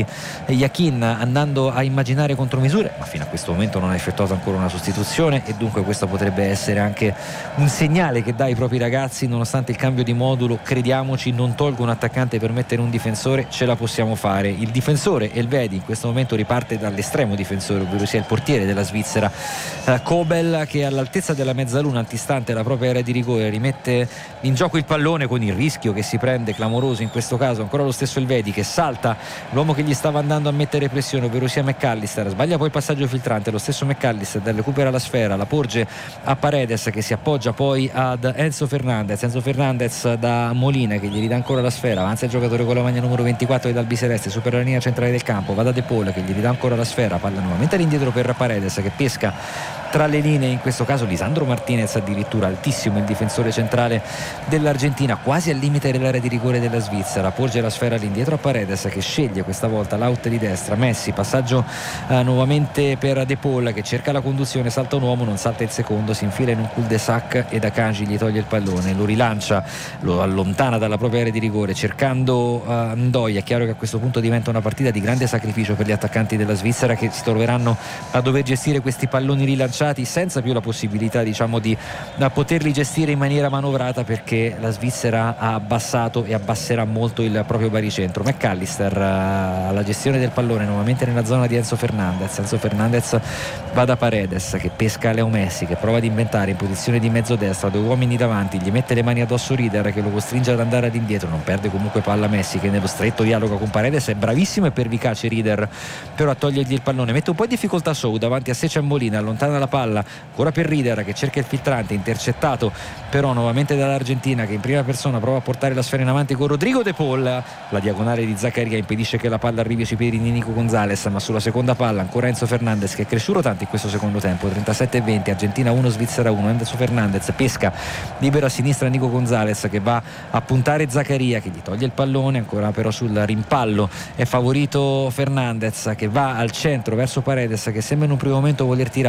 Yakin, andando a immaginare contromisure, ma fino a questo momento non ha effettuato ancora una sostituzione, e dunque questo potrebbe essere anche un segnale che dà ai propri ragazzi: nonostante il cambio di modulo, crediamoci, non tolgo un attaccante per mettere un difensore, ce la possiamo fare. Il difensore Elvedi in questo momento riparte dall'estremo difensore, ovvero sia il portiere della Svizzera, eh, Kobel, che all'altezza della mezzaluna, antistante la propria area di rigore, rimette in gioco il pallone, con il rischio che si prende clamoroso in questo caso ancora lo stesso Elvedi, che salta l'uomo che gli stava andando a mettere pressione, ovvero sia McAllister, sbaglia poi il passaggio filtrante, lo stesso McAllister recupera la sfera, la porge a Paredes, che si appoggia poi ad Enzo Fernandez, Enzo Fernandez da Molina, che gli ridà ancora la sfera, avanza il giocatore con la maglia numero ventiquattro dal Biceleste, supera la linea centrale del campo, va da De Paul, che gli ridà ancora la sfera, palla nuovamente all'indietro per Paredes, che pesca tra le linee, in questo caso Lisandro Martinez, addirittura altissimo il difensore centrale dell'Argentina, quasi al limite dell'area di rigore della Svizzera, porge la sfera all'indietro a Paredes, che sceglie questa volta l'out di destra. Messi, passaggio eh, nuovamente per De Paul, che cerca la conduzione, salta un uomo, non salta il secondo, si infila in un cul-de-sac ed Akanji gli toglie il pallone, lo rilancia, lo allontana dalla propria area di rigore cercando uh, Ndoye. È chiaro che a questo punto diventa una partita di grande sacrificio per gli attaccanti della Svizzera, che si troveranno a dover gestire questi palloni rilanciati senza più la possibilità, diciamo, di da poterli gestire in maniera manovrata, perché la Svizzera ha abbassato e abbasserà molto il proprio baricentro. McAllister uh, alla gestione del pallone nuovamente nella zona di Enzo Fernandez. Enzo Fernandez va da Paredes, che pesca Leo Messi, che prova ad inventare in posizione di mezzo destra, due uomini davanti, gli mette le mani addosso Rieder, che lo costringe ad andare ad indietro, non perde comunque palla Messi, che nello stretto dialogo con Paredes è bravissimo e pervicace Rieder però a togliergli il pallone, mette un po' in difficoltà Sow davanti a Sechan Molina, allontana la palla ancora per Rieder, che cerca il filtrante, intercettato però nuovamente dall'Argentina, che in prima persona prova a portare la sfera in avanti con Rodrigo De Paul, la diagonale di Zaccaria impedisce che la palla arrivi sui piedi di Nico Gonzalez, ma sulla seconda palla ancora Enzo Fernandez, che è cresciuto tanto in questo secondo tempo, trentasette a venti, Argentina uno Svizzera uno. Enzo Fernandez pesca libero a sinistra Nico Gonzalez, che va a puntare Zaccaria, che gli toglie il pallone, ancora però sul rimpallo è favorito Fernandez, che va al centro verso Paredes, che sembra in un primo momento voler tirare, va da Messi,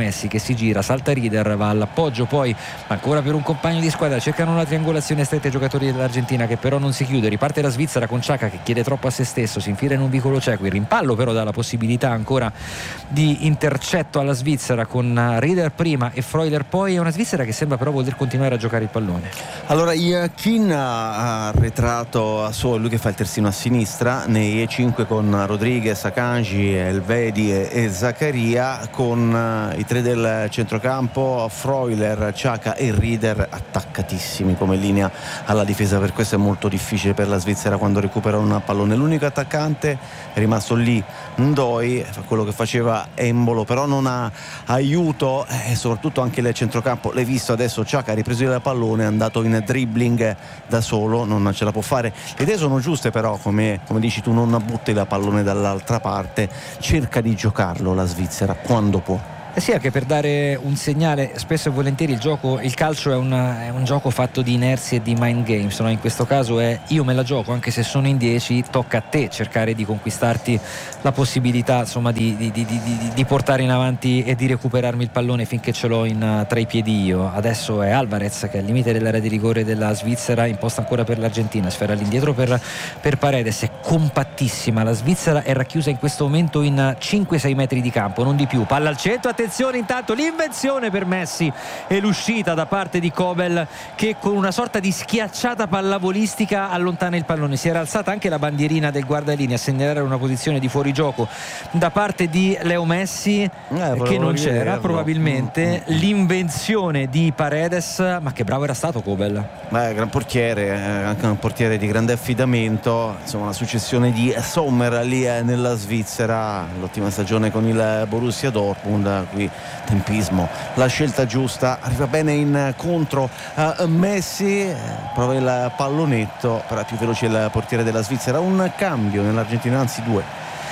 Messi che si gira, salta Rieder, va all'appoggio poi ancora per un compagno di squadra, cercano una triangolazione stretta i giocatori dell'Argentina che però non si chiude, riparte la Svizzera con Xhaka che chiede troppo a se stesso, si infila in un vicolo cieco, il rimpallo però dà la possibilità ancora di intercetto alla Svizzera con Rieder prima e Freuler poi, è una Svizzera che sembra però voler continuare a giocare il pallone. Allora Yakin ha arretrato a suo, lui che fa il terzino a sinistra nei cinque con Rodriguez, Akanji, Elvedi e, e Zaccaria, con uh, i tre del centrocampo, Freuler, Xhaka e Rieder attaccatissimi come linea alla difesa. Per questo è molto difficile per la Svizzera quando recupera un pallone. L'unico attaccante è rimasto lì, Ndoi, fa quello che faceva Embolo, però non ha aiuto e soprattutto anche il centrocampo. L'hai visto adesso, Xhaka ha ripreso il pallone, è andato in dribbling da solo, non ce la può fare. Le idee sono giuste però, come, come dici tu, non butti il pallone dall'altra parte, cerca di giocarlo la Svizzera quando può. Eh sì, anche per dare un segnale, spesso e volentieri il gioco, il calcio è, una, è un gioco fatto di inerzie e di mind games, no? In questo caso è io me la gioco anche se sono in dieci, tocca a te cercare di conquistarti la possibilità, insomma, di, di, di, di, di portare in avanti e di recuperarmi il pallone finché ce l'ho in, tra i piedi io. Adesso è Alvarez che è al limite dell'area di rigore della Svizzera, imposta ancora per l'Argentina, sfera all'indietro per, per Paredes, è compattissima, la Svizzera è racchiusa in questo momento in cinque sei metri di campo, non di più, palla al centro, attenzione intanto l'invenzione per Messi e l'uscita da parte di Kobel che con una sorta di schiacciata pallavolistica allontana il pallone. Si era alzata anche la bandierina del guardalinea a segnalare una posizione di fuorigioco da parte di Leo Messi eh, che non c'era probabilmente. mm, mm. L'invenzione di Paredes, ma che bravo era stato Kobel. Beh, gran portiere, eh, anche un portiere di grande affidamento, insomma la successione di Sommer lì eh, nella Svizzera, l'ottima stagione con il Borussia Dortmund, qui tempismo, la scelta giusta, arriva bene incontro a Messi, prova il pallonetto, però è più veloce il portiere della Svizzera. Un cambio nell'Argentina, anzi due.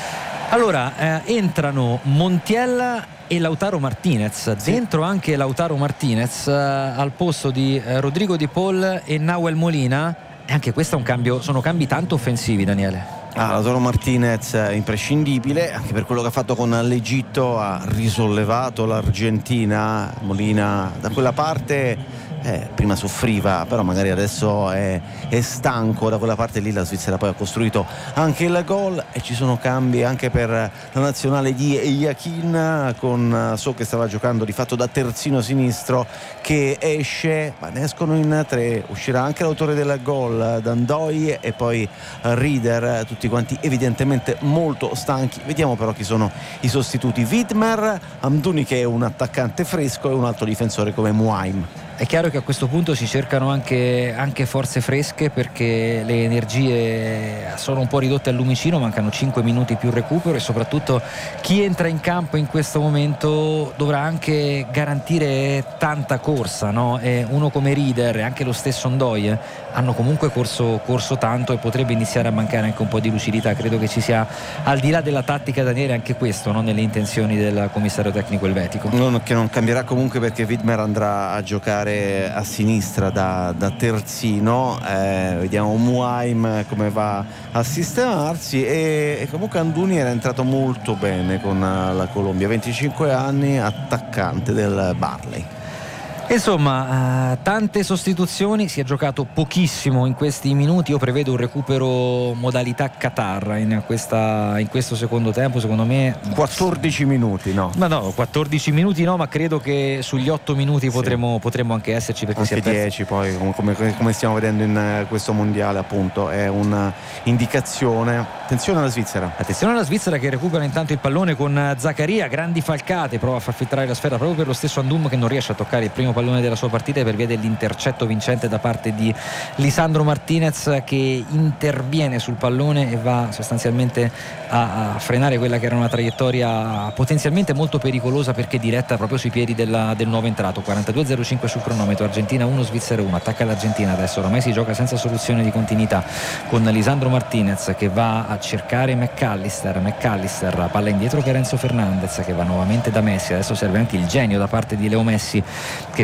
Allora eh, entrano Montiel e Lautaro Martinez, sì. Dentro anche Lautaro Martinez eh, al posto di eh, Rodrigo Di Paul e Nahuel Molina, e anche questo è un cambio, sono cambi tanto offensivi, Daniele. Ah, Lautaro Martinez è imprescindibile anche per quello che ha fatto con l'Egitto, ha risollevato l'Argentina. Molina da quella parte eh, prima soffriva, però magari adesso è, è stanco da quella parte lì. La Svizzera poi ha costruito anche il gol e ci sono cambi anche per la nazionale di Yakin, con So che stava giocando di fatto da terzino sinistro che esce, ma ne escono in tre. Uscirà anche l'autore del gol, Ndoi, e poi Rieder, tutti quanti evidentemente molto stanchi. Vediamo però chi sono i sostituti. Widmer, Amdouni che è un attaccante fresco e un altro difensore come Muaim. È chiaro che a questo punto si cercano anche, anche forze fresche perché le energie sono un po' ridotte al lumicino, mancano cinque minuti più recupero e soprattutto chi entra in campo in questo momento dovrà anche garantire tanta corsa, no? E uno come Rieder e anche lo stesso Ndoi eh, hanno comunque corso, corso tanto e potrebbe iniziare a mancare anche un po' di lucidità. Credo che ci sia, al di là della tattica, Daniele, anche questo, no? Nelle intenzioni del commissario tecnico elvetico. Non, che non cambierà comunque perché Widmer andrà a giocare a sinistra da, da terzino, eh, vediamo Muaim come va a sistemarsi e, e comunque Amdouni era entrato molto bene con la Colombia, venticinque anni, attaccante del Barley. Insomma, eh, tante sostituzioni, si è giocato pochissimo in questi minuti. Io prevedo un recupero modalità Qatar in, questa, in questo secondo tempo, secondo me quattordici minuti, no? Ma no, quattordici minuti no, ma credo che sugli otto minuti sì. potremo, potremo anche esserci, perché anche si è perso. dieci poi, come, come stiamo vedendo in questo mondiale, appunto, è un'indicazione. Attenzione alla Svizzera. Attenzione alla Svizzera che recupera intanto il pallone con Zaccaria, grandi falcate, prova a far filtrare la sfera proprio per lo stesso Andum che non riesce a toccare il primo pallone della sua partita per via dell'intercetto vincente da parte di Lisandro Martinez, che interviene sul pallone e va sostanzialmente a, a frenare quella che era una traiettoria potenzialmente molto pericolosa perché diretta proprio sui piedi della, del nuovo entrato. Quarantadue zero cinque sul cronometro, Argentina uno, Svizzera uno. Attacca l'Argentina adesso, ormai si gioca senza soluzione di continuità con Lisandro Martinez che va a cercare McAllister. McAllister, palla indietro per Enzo Fernandez che va nuovamente da Messi. Adesso serve anche il genio da parte di Leo Messi che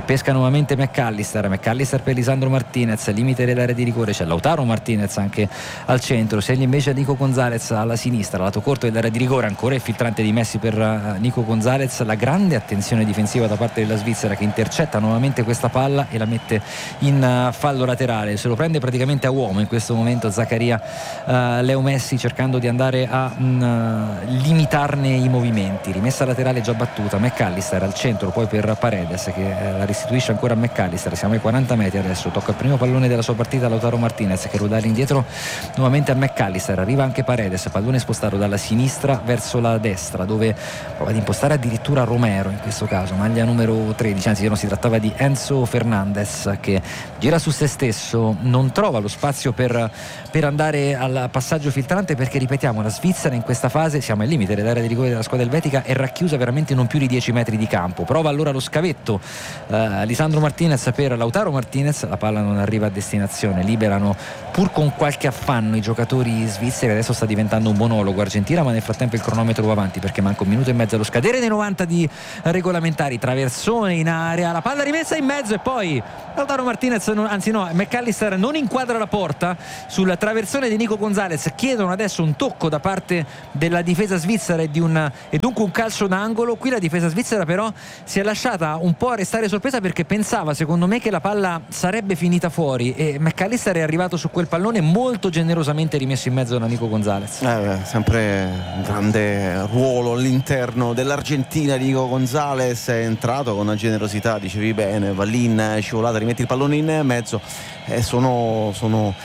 pesca nuovamente McAllister, McAllister per Lisandro Martinez, limite dell'area di rigore, c'è Lautaro Martinez anche al centro, segna invece Nico Gonzalez alla sinistra, lato corto dell'area di rigore, ancora il filtrante di Messi per uh, Nico Gonzalez, la grande attenzione difensiva da parte della Svizzera che intercetta nuovamente questa palla e la mette in uh, fallo laterale, se lo prende praticamente a uomo in questo momento Zaccaria uh, Leo Messi, cercando di andare a uh, limitarne i movimenti. Rimessa laterale già battuta, McAllister al centro, poi per Paredes che uh, la restituisce ancora a McAllister, siamo ai quaranta metri adesso, tocca il primo pallone della sua partita Lautaro Martinez che ruota indietro nuovamente a McAllister, arriva anche Paredes, pallone spostato dalla sinistra verso la destra dove prova ad impostare addirittura Romero, in questo caso maglia numero tredici, anzi non si trattava di Enzo Fernandez che gira su se stesso, non trova lo spazio per, per andare al passaggio filtrante perché ripetiamo la Svizzera in questa fase, siamo al limite dell'area di rigore della squadra elvetica, è racchiusa veramente non più di dieci metri di campo, prova allora lo scavetto eh, Lisandro Martinez per Lautaro Martinez, la palla non arriva a destinazione, liberano pur con qualche affanno i giocatori svizzeri, adesso sta diventando un monologo Argentina, ma nel frattempo il cronometro va avanti perché manca un minuto e mezzo allo scadere dei novanta di regolamentari, traversone in area, la palla rimessa in mezzo e poi Lautaro Martinez, non, anzi no, McAllister non inquadra la porta sul traversone di Nico Gonzalez, chiedono adesso un tocco da parte della difesa svizzera e, di un, e dunque un calcio d'angolo. Qui la difesa svizzera però si è lasciata un po' a restare sorpresa perché pensava secondo me che la palla sarebbe finita fuori e McAllister è arrivato su quel pallone molto generosamente rimesso in mezzo da Nico Gonzalez. Eh, sempre un grande ruolo all'interno dell'Argentina di Nico Gonzalez, è entrato con una generosità, dicevi bene, va lì in scivolata, rimetti il pallone in mezzo, eh, sono, sono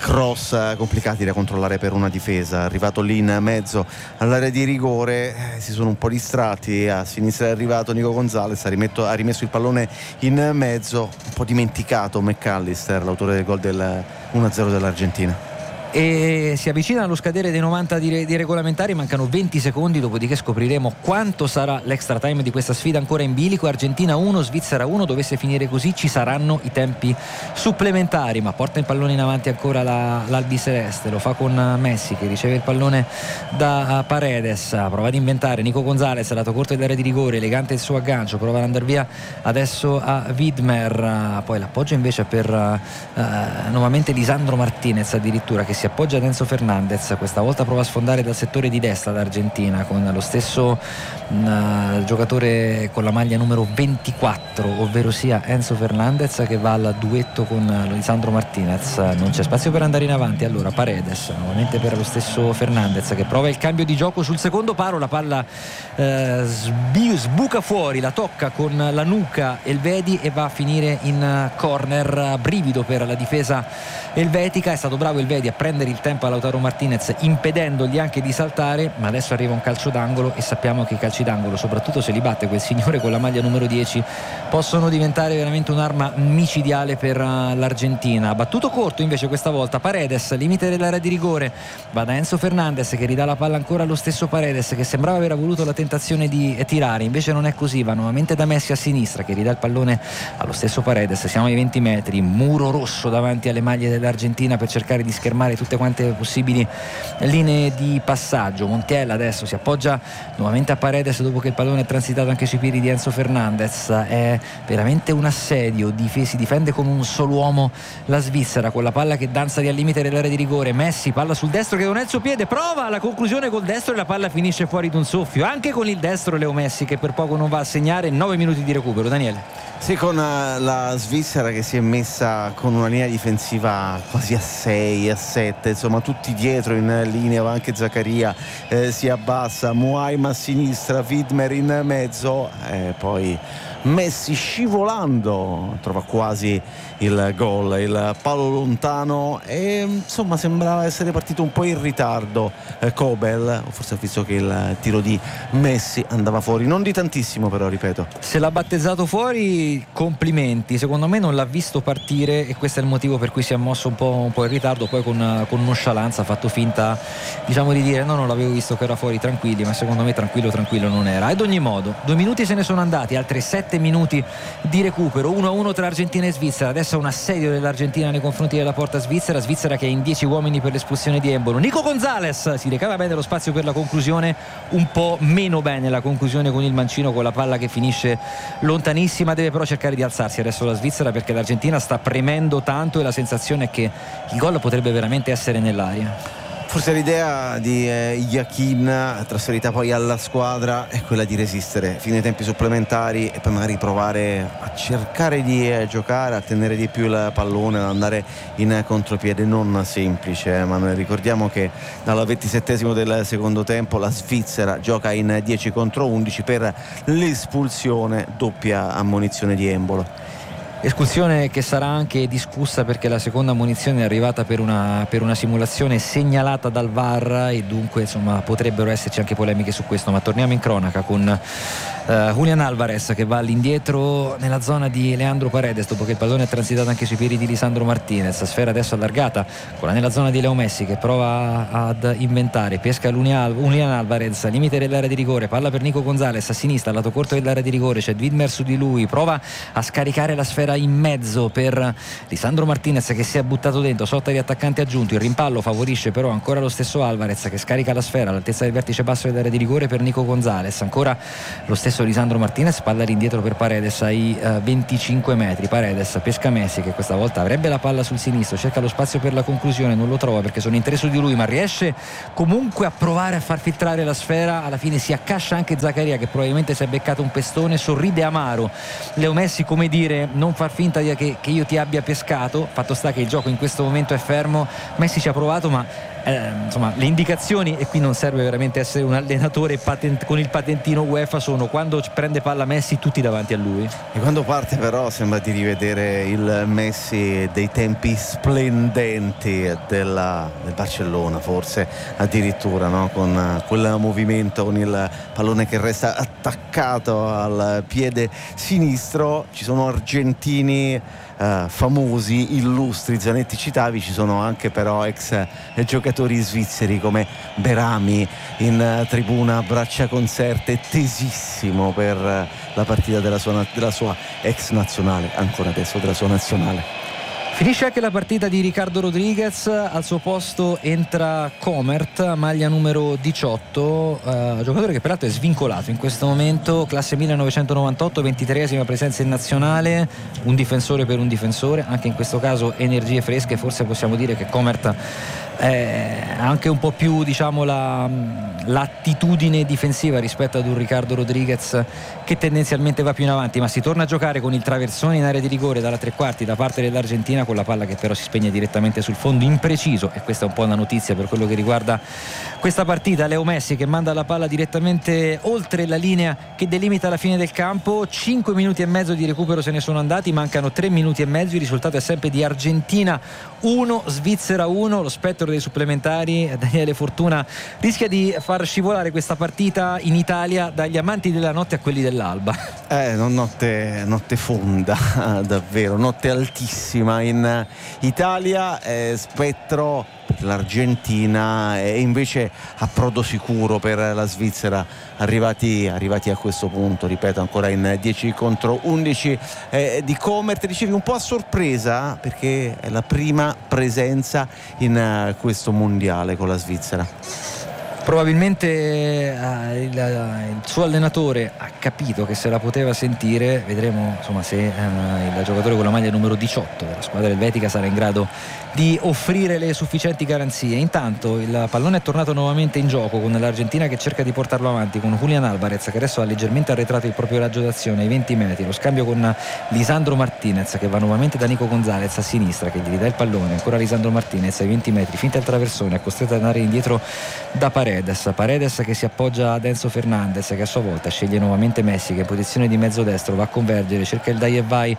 cross complicati da controllare per una difesa, arrivato lì in mezzo all'area di rigore, eh, si sono un po' distratti, a sinistra è arrivato Nico Gonzalez, ha, rimetto, ha rimesso il pallone in mezzo, un po' dimenticato McAllister, l'autore del gol del uno a zero dell'Argentina. E si avvicina allo scadere dei novanta di, di regolamentari, mancano venti secondi, dopodiché scopriremo quanto sarà l'extra time di questa sfida ancora in bilico. Argentina uno, Svizzera uno, dovesse finire così ci saranno i tempi supplementari, ma porta il pallone in avanti ancora la, l'albiceleste, lo fa con Messi che riceve il pallone da Paredes, prova ad inventare Nico Gonzalez, lato corto dell'area di rigore, elegante il suo aggancio, prova ad andare via adesso a Widmer, poi l'appoggio invece per uh, nuovamente Lisandro Martinez addirittura che si appoggia ad Enzo Fernandez, questa volta prova a sfondare dal settore di destra l'Argentina con lo stesso uh, giocatore con la maglia numero ventiquattro, ovvero sia Enzo Fernandez che va al duetto con Lisandro Martinez, non c'è spazio per andare in avanti, allora Paredes nuovamente per lo stesso Fernandez che prova il cambio di gioco sul secondo palo, la palla uh, sbi- sbuca fuori, la tocca con la nuca Elvedi e va a finire in corner, brivido per la difesa elvetica, è stato bravo Elvedi a prendere il tempo a Lautaro Martinez impedendogli anche di saltare, ma adesso arriva un calcio d'angolo e sappiamo che i calci d'angolo, soprattutto se li batte quel signore con la maglia numero dieci, possono diventare veramente un'arma micidiale per l'Argentina. Battuto corto invece questa volta Paredes, limite dell'area di rigore, va da Enzo Fernandez che ridà la palla ancora allo stesso Paredes che sembrava aver avuto la tentazione di tirare, invece non è così, va nuovamente da Messi a sinistra che ridà il pallone allo stesso Paredes, siamo ai venti metri, muro rosso davanti alle maglie dell'Argentina per cercare di schermare tutte quante possibili linee di passaggio. Montiel adesso si appoggia nuovamente a Paredes dopo che il pallone è transitato anche sui piedi di Enzo Fernandez, è veramente un assedio, si difende come un solo uomo la Svizzera con la palla che danza di al limite dell'area di rigore. Messi, palla sul destro che non è il suo piede, prova la conclusione col destro e la palla finisce fuori d'un soffio, anche con il destro Leo Messi che per poco non va a segnare. Nove minuti di recupero. Daniele. Sì, con la Svizzera che si è messa con una linea difensiva quasi a sei, a sette, insomma tutti dietro in linea, anche Zaccaria eh, si abbassa, Muaima a sinistra, Widmer in mezzo e poi Messi scivolando trova quasi il gol, il palo lontano e insomma sembrava essere partito un po' in ritardo eh, Kobel, forse ha visto che il tiro di Messi andava fuori, non di tantissimo però, ripeto. Se l'ha battezzato fuori, complimenti, secondo me non l'ha visto partire e questo è il motivo per cui si è mosso un po', un po' in ritardo, poi con con, con nonchalance ha fatto finta, diciamo, di dire no, non l'avevo visto che era fuori, tranquilli, ma secondo me tranquillo tranquillo non era. Ad ogni modo due minuti se ne sono andati, altri sette minuti di recupero, uno a uno tra Argentina e Svizzera. Adesso un assedio dell'Argentina nei confronti della porta svizzera, Svizzera che è in dieci uomini per l'espulsione di Embolo. Nico Gonzalez si recava bene lo spazio per la conclusione, un po' meno bene la conclusione con il mancino, con la palla che finisce lontanissima. Deve però cercare di alzarsi adesso la Svizzera, perché l'Argentina sta premendo tanto e la sensazione è che il gol potrebbe veramente essere nell'aria. Forse l'idea di eh, Yakin, trasferita poi alla squadra, è quella di resistere fino ai tempi supplementari e poi magari provare a cercare di eh, giocare, a tenere di più il pallone, ad andare in contropiede. Non semplice, ma noi ricordiamo che dal ventisettesimo del secondo tempo la Svizzera gioca in dieci contro undici per l'espulsione, doppia ammonizione di Embolo. Espulsione che sarà anche discussa, perché la seconda ammonizione è arrivata per una, per una simulazione segnalata dal V A R e dunque insomma potrebbero esserci anche polemiche su questo. Ma torniamo in cronaca con uh, Julián Álvarez che va all'indietro nella zona di Leandro Paredes dopo che il pallone è transitato anche sui piedi di Lisandro Martinez. Sfera adesso allargata, quella nella zona di Leo Messi che prova ad inventare, pesca Julián Álvarez, limite dell'area di rigore, palla per Nico Gonzalez a sinistra, al lato corto dell'area di rigore c'è Widmer su di lui, prova a scaricare la sfera in mezzo per Lisandro Martinez che si è buttato dentro, sorta di attaccante aggiunto. Il rimpallo favorisce però ancora lo stesso Alvarez che scarica la sfera all'altezza del vertice basso dell'area di rigore per Nico Gonzalez. Ancora lo stesso Lisandro Martinez, palla all'indietro per Paredes ai uh, venticinque metri. Paredes pesca Messi che questa volta avrebbe la palla sul sinistro, cerca lo spazio per la conclusione, non lo trova perché sono in tre su di lui, ma riesce comunque a provare a far filtrare la sfera. Alla fine si accascia anche Zaccaria che probabilmente si è beccato un pestone, sorride amaro Leo Messi, come dire non far finta di, che, che io ti abbia pescato. Fatto sta che il gioco in questo momento è fermo, Messi ci ha provato ma eh, insomma le indicazioni, e qui non serve veramente essere un allenatore patent, con il patentino UEFA, sono quando prende palla Messi tutti davanti a lui, e quando parte però sembra di rivedere il Messi dei tempi splendenti della, del Barcellona, forse addirittura, no? Con quel movimento, con il pallone che resta attaccato al piede sinistro. Ci sono argentini Uh, famosi, illustri, Zanetti citavi, ci sono anche però ex eh, giocatori svizzeri come Berami in uh, tribuna, braccia conserte, tesissimo per uh, la partita della sua, della sua ex nazionale, ancora adesso della sua nazionale. Finisce anche la partita di Ricardo Rodriguez, al suo posto entra Comert, maglia numero diciotto, uh, giocatore che peraltro è svincolato in questo momento, classe millenovecentonovantotto, ventitreesima presenza in nazionale, un difensore per un difensore, anche in questo caso energie fresche. Forse possiamo dire che Comert ha anche un po' più, diciamo, la, l'attitudine difensiva rispetto ad un Ricardo Rodriguez che tendenzialmente va più in avanti, ma si torna a giocare con il traversone in area di rigore dalla tre quarti da parte dell'Argentina, con la palla che però si spegne direttamente sul fondo, impreciso, e questa è un po' una notizia per quello che riguarda questa partita. Leo Messi che manda la palla direttamente oltre la linea che delimita la fine del campo. Cinque minuti e mezzo di recupero se ne sono andati, mancano tre minuti e mezzo, il risultato è sempre di Argentina uno, Svizzera uno. Lo spettro dei supplementari, Daniele Fortuna, rischia di far scivolare questa partita in Italia dagli amanti della notte a quelli dell'alba. Eh, notte, notte fonda, davvero, notte altissima in Italia, eh, spettro per l'Argentina e invece approdo sicuro per la Svizzera, arrivati, arrivati a questo punto, ripeto, ancora in dieci contro undici eh, di Comert. Dicevi un po' a sorpresa perché è la prima presenza in uh, questo mondiale con la Svizzera. Probabilmente eh, il, il suo allenatore ha capito che se la poteva sentire. Vedremo insomma se eh, il giocatore con la maglia numero diciotto della squadra elvetica sarà in grado di offrire le sufficienti garanzie. Intanto il pallone è tornato nuovamente in gioco con l'Argentina che cerca di portarlo avanti con Julián Álvarez che adesso ha leggermente arretrato il proprio raggio d'azione ai venti metri. Lo scambio con Lisandro Martinez che va nuovamente da Nico Gonzalez a sinistra, che gli ridà il pallone, ancora Lisandro Martinez ai venti metri, finta il traversone, è costretto ad andare indietro da Paredes. Paredes che si appoggia ad Enzo Fernandez che a sua volta sceglie nuovamente Messi che in posizione di mezzo destro va a convergere, cerca il dai e vai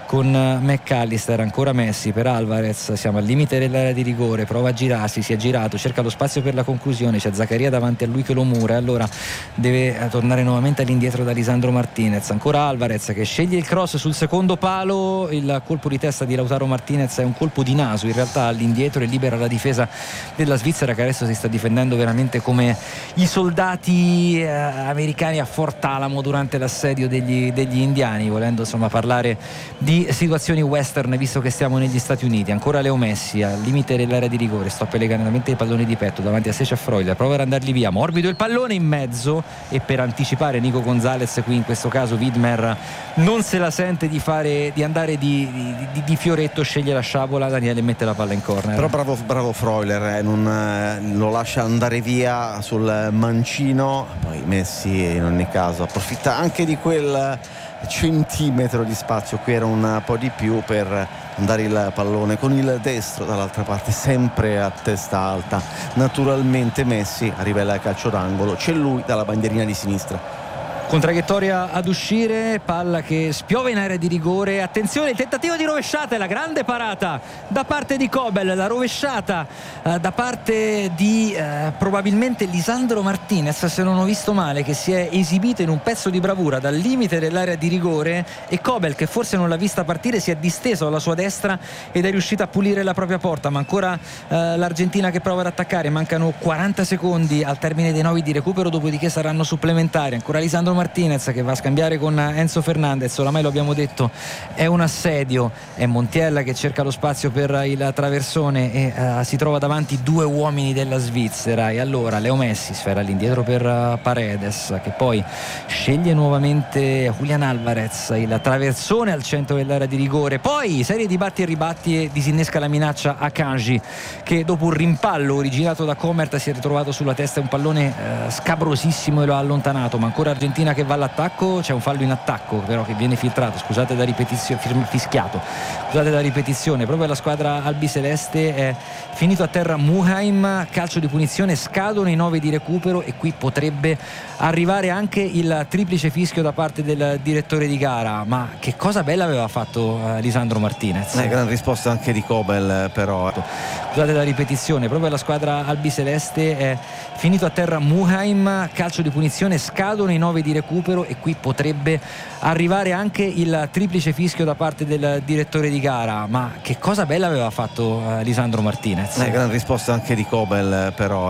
con McAllister, ancora Messi per Alvarez, siamo al limite dell'area di rigore, prova a girarsi, si è girato, cerca lo spazio per la conclusione, c'è Zaccaria davanti a lui che lo mura e allora deve tornare nuovamente all'indietro da Lisandro Martinez, ancora Alvarez che sceglie il cross sul secondo palo, il colpo di testa di Lautaro Martinez è un colpo di naso in realtà all'indietro e libera la difesa della Svizzera, che adesso si sta difendendo veramente come i soldati eh, americani a Fort Alamo durante l'assedio degli, degli indiani, volendo insomma parlare di situazioni western visto che stiamo negli Stati Uniti. Ancora Leo Messi al limite dell'area di rigore, stoppa elegantemente i palloni di petto davanti a Secha Freuler, prova ad andargli via, morbido il pallone in mezzo e per anticipare Nico Gonzalez qui in questo caso Widmer non se la sente di fare di andare di, di, di, di fioretto, sceglie la sciabola Daniele e mette la palla in corner. Però bravo, bravo Freuler, eh, non eh, lo lascia andare via sul mancino, poi Messi in ogni caso approfitta anche di quel centimetro di spazio, qui era un po' di più, per andare il pallone con il destro dall'altra parte, sempre a testa alta. Naturalmente Messi arriva al calcio d'angolo, c'è lui dalla bandierina di sinistra. Con traiettoria ad uscire, palla che spiove in area di rigore, attenzione il tentativo di rovesciata e la grande parata da parte di Kobel, la rovesciata eh, da parte di eh, probabilmente Lisandro Martinez, se non ho visto male, che si è esibito in un pezzo di bravura dal limite dell'area di rigore, e Kobel, che forse non l'ha vista partire, si è disteso alla sua destra ed è riuscito a pulire la propria porta. Ma ancora eh, l'Argentina che prova ad attaccare, mancano quaranta secondi al termine dei nove di recupero, dopodiché saranno supplementari. Ancora Lisandro Martinez che va a scambiare con Enzo Fernandez, oramai lo abbiamo detto è un assedio, è Montiel che cerca lo spazio per il traversone e uh, si trova davanti due uomini della Svizzera, e allora Leo Messi sfera all'indietro per uh, Paredes, che poi sceglie nuovamente Julian Alvarez, il traversone al centro dell'area di rigore, poi serie di batti e ribatti e disinnesca la minaccia a Kanji, che dopo un rimpallo originato da Comert si è ritrovato sulla testa un pallone uh, scabrosissimo e lo ha allontanato. Ma ancora Argentina che va all'attacco, c'è un fallo in attacco però che viene filtrato, scusate da ripetizione, fischiato, scusate da ripetizione, proprio la squadra albiceleste è finito a terra Muheim, calcio di punizione, scadono i nove di recupero e qui potrebbe arrivare anche il triplice fischio da parte del direttore di gara. Ma che cosa bella aveva fatto uh, Lisandro Martinez, eh, gran risposta anche di Kobel, però scusate la ripetizione, proprio la squadra albiceleste è finito a terra Muheim, calcio di punizione, scadono i nove di recupero e qui potrebbe arrivare anche il triplice fischio da parte del direttore di gara. Ma che cosa bella aveva fatto uh, Lisandro Martinez, eh, gran risposta anche di Kobel, però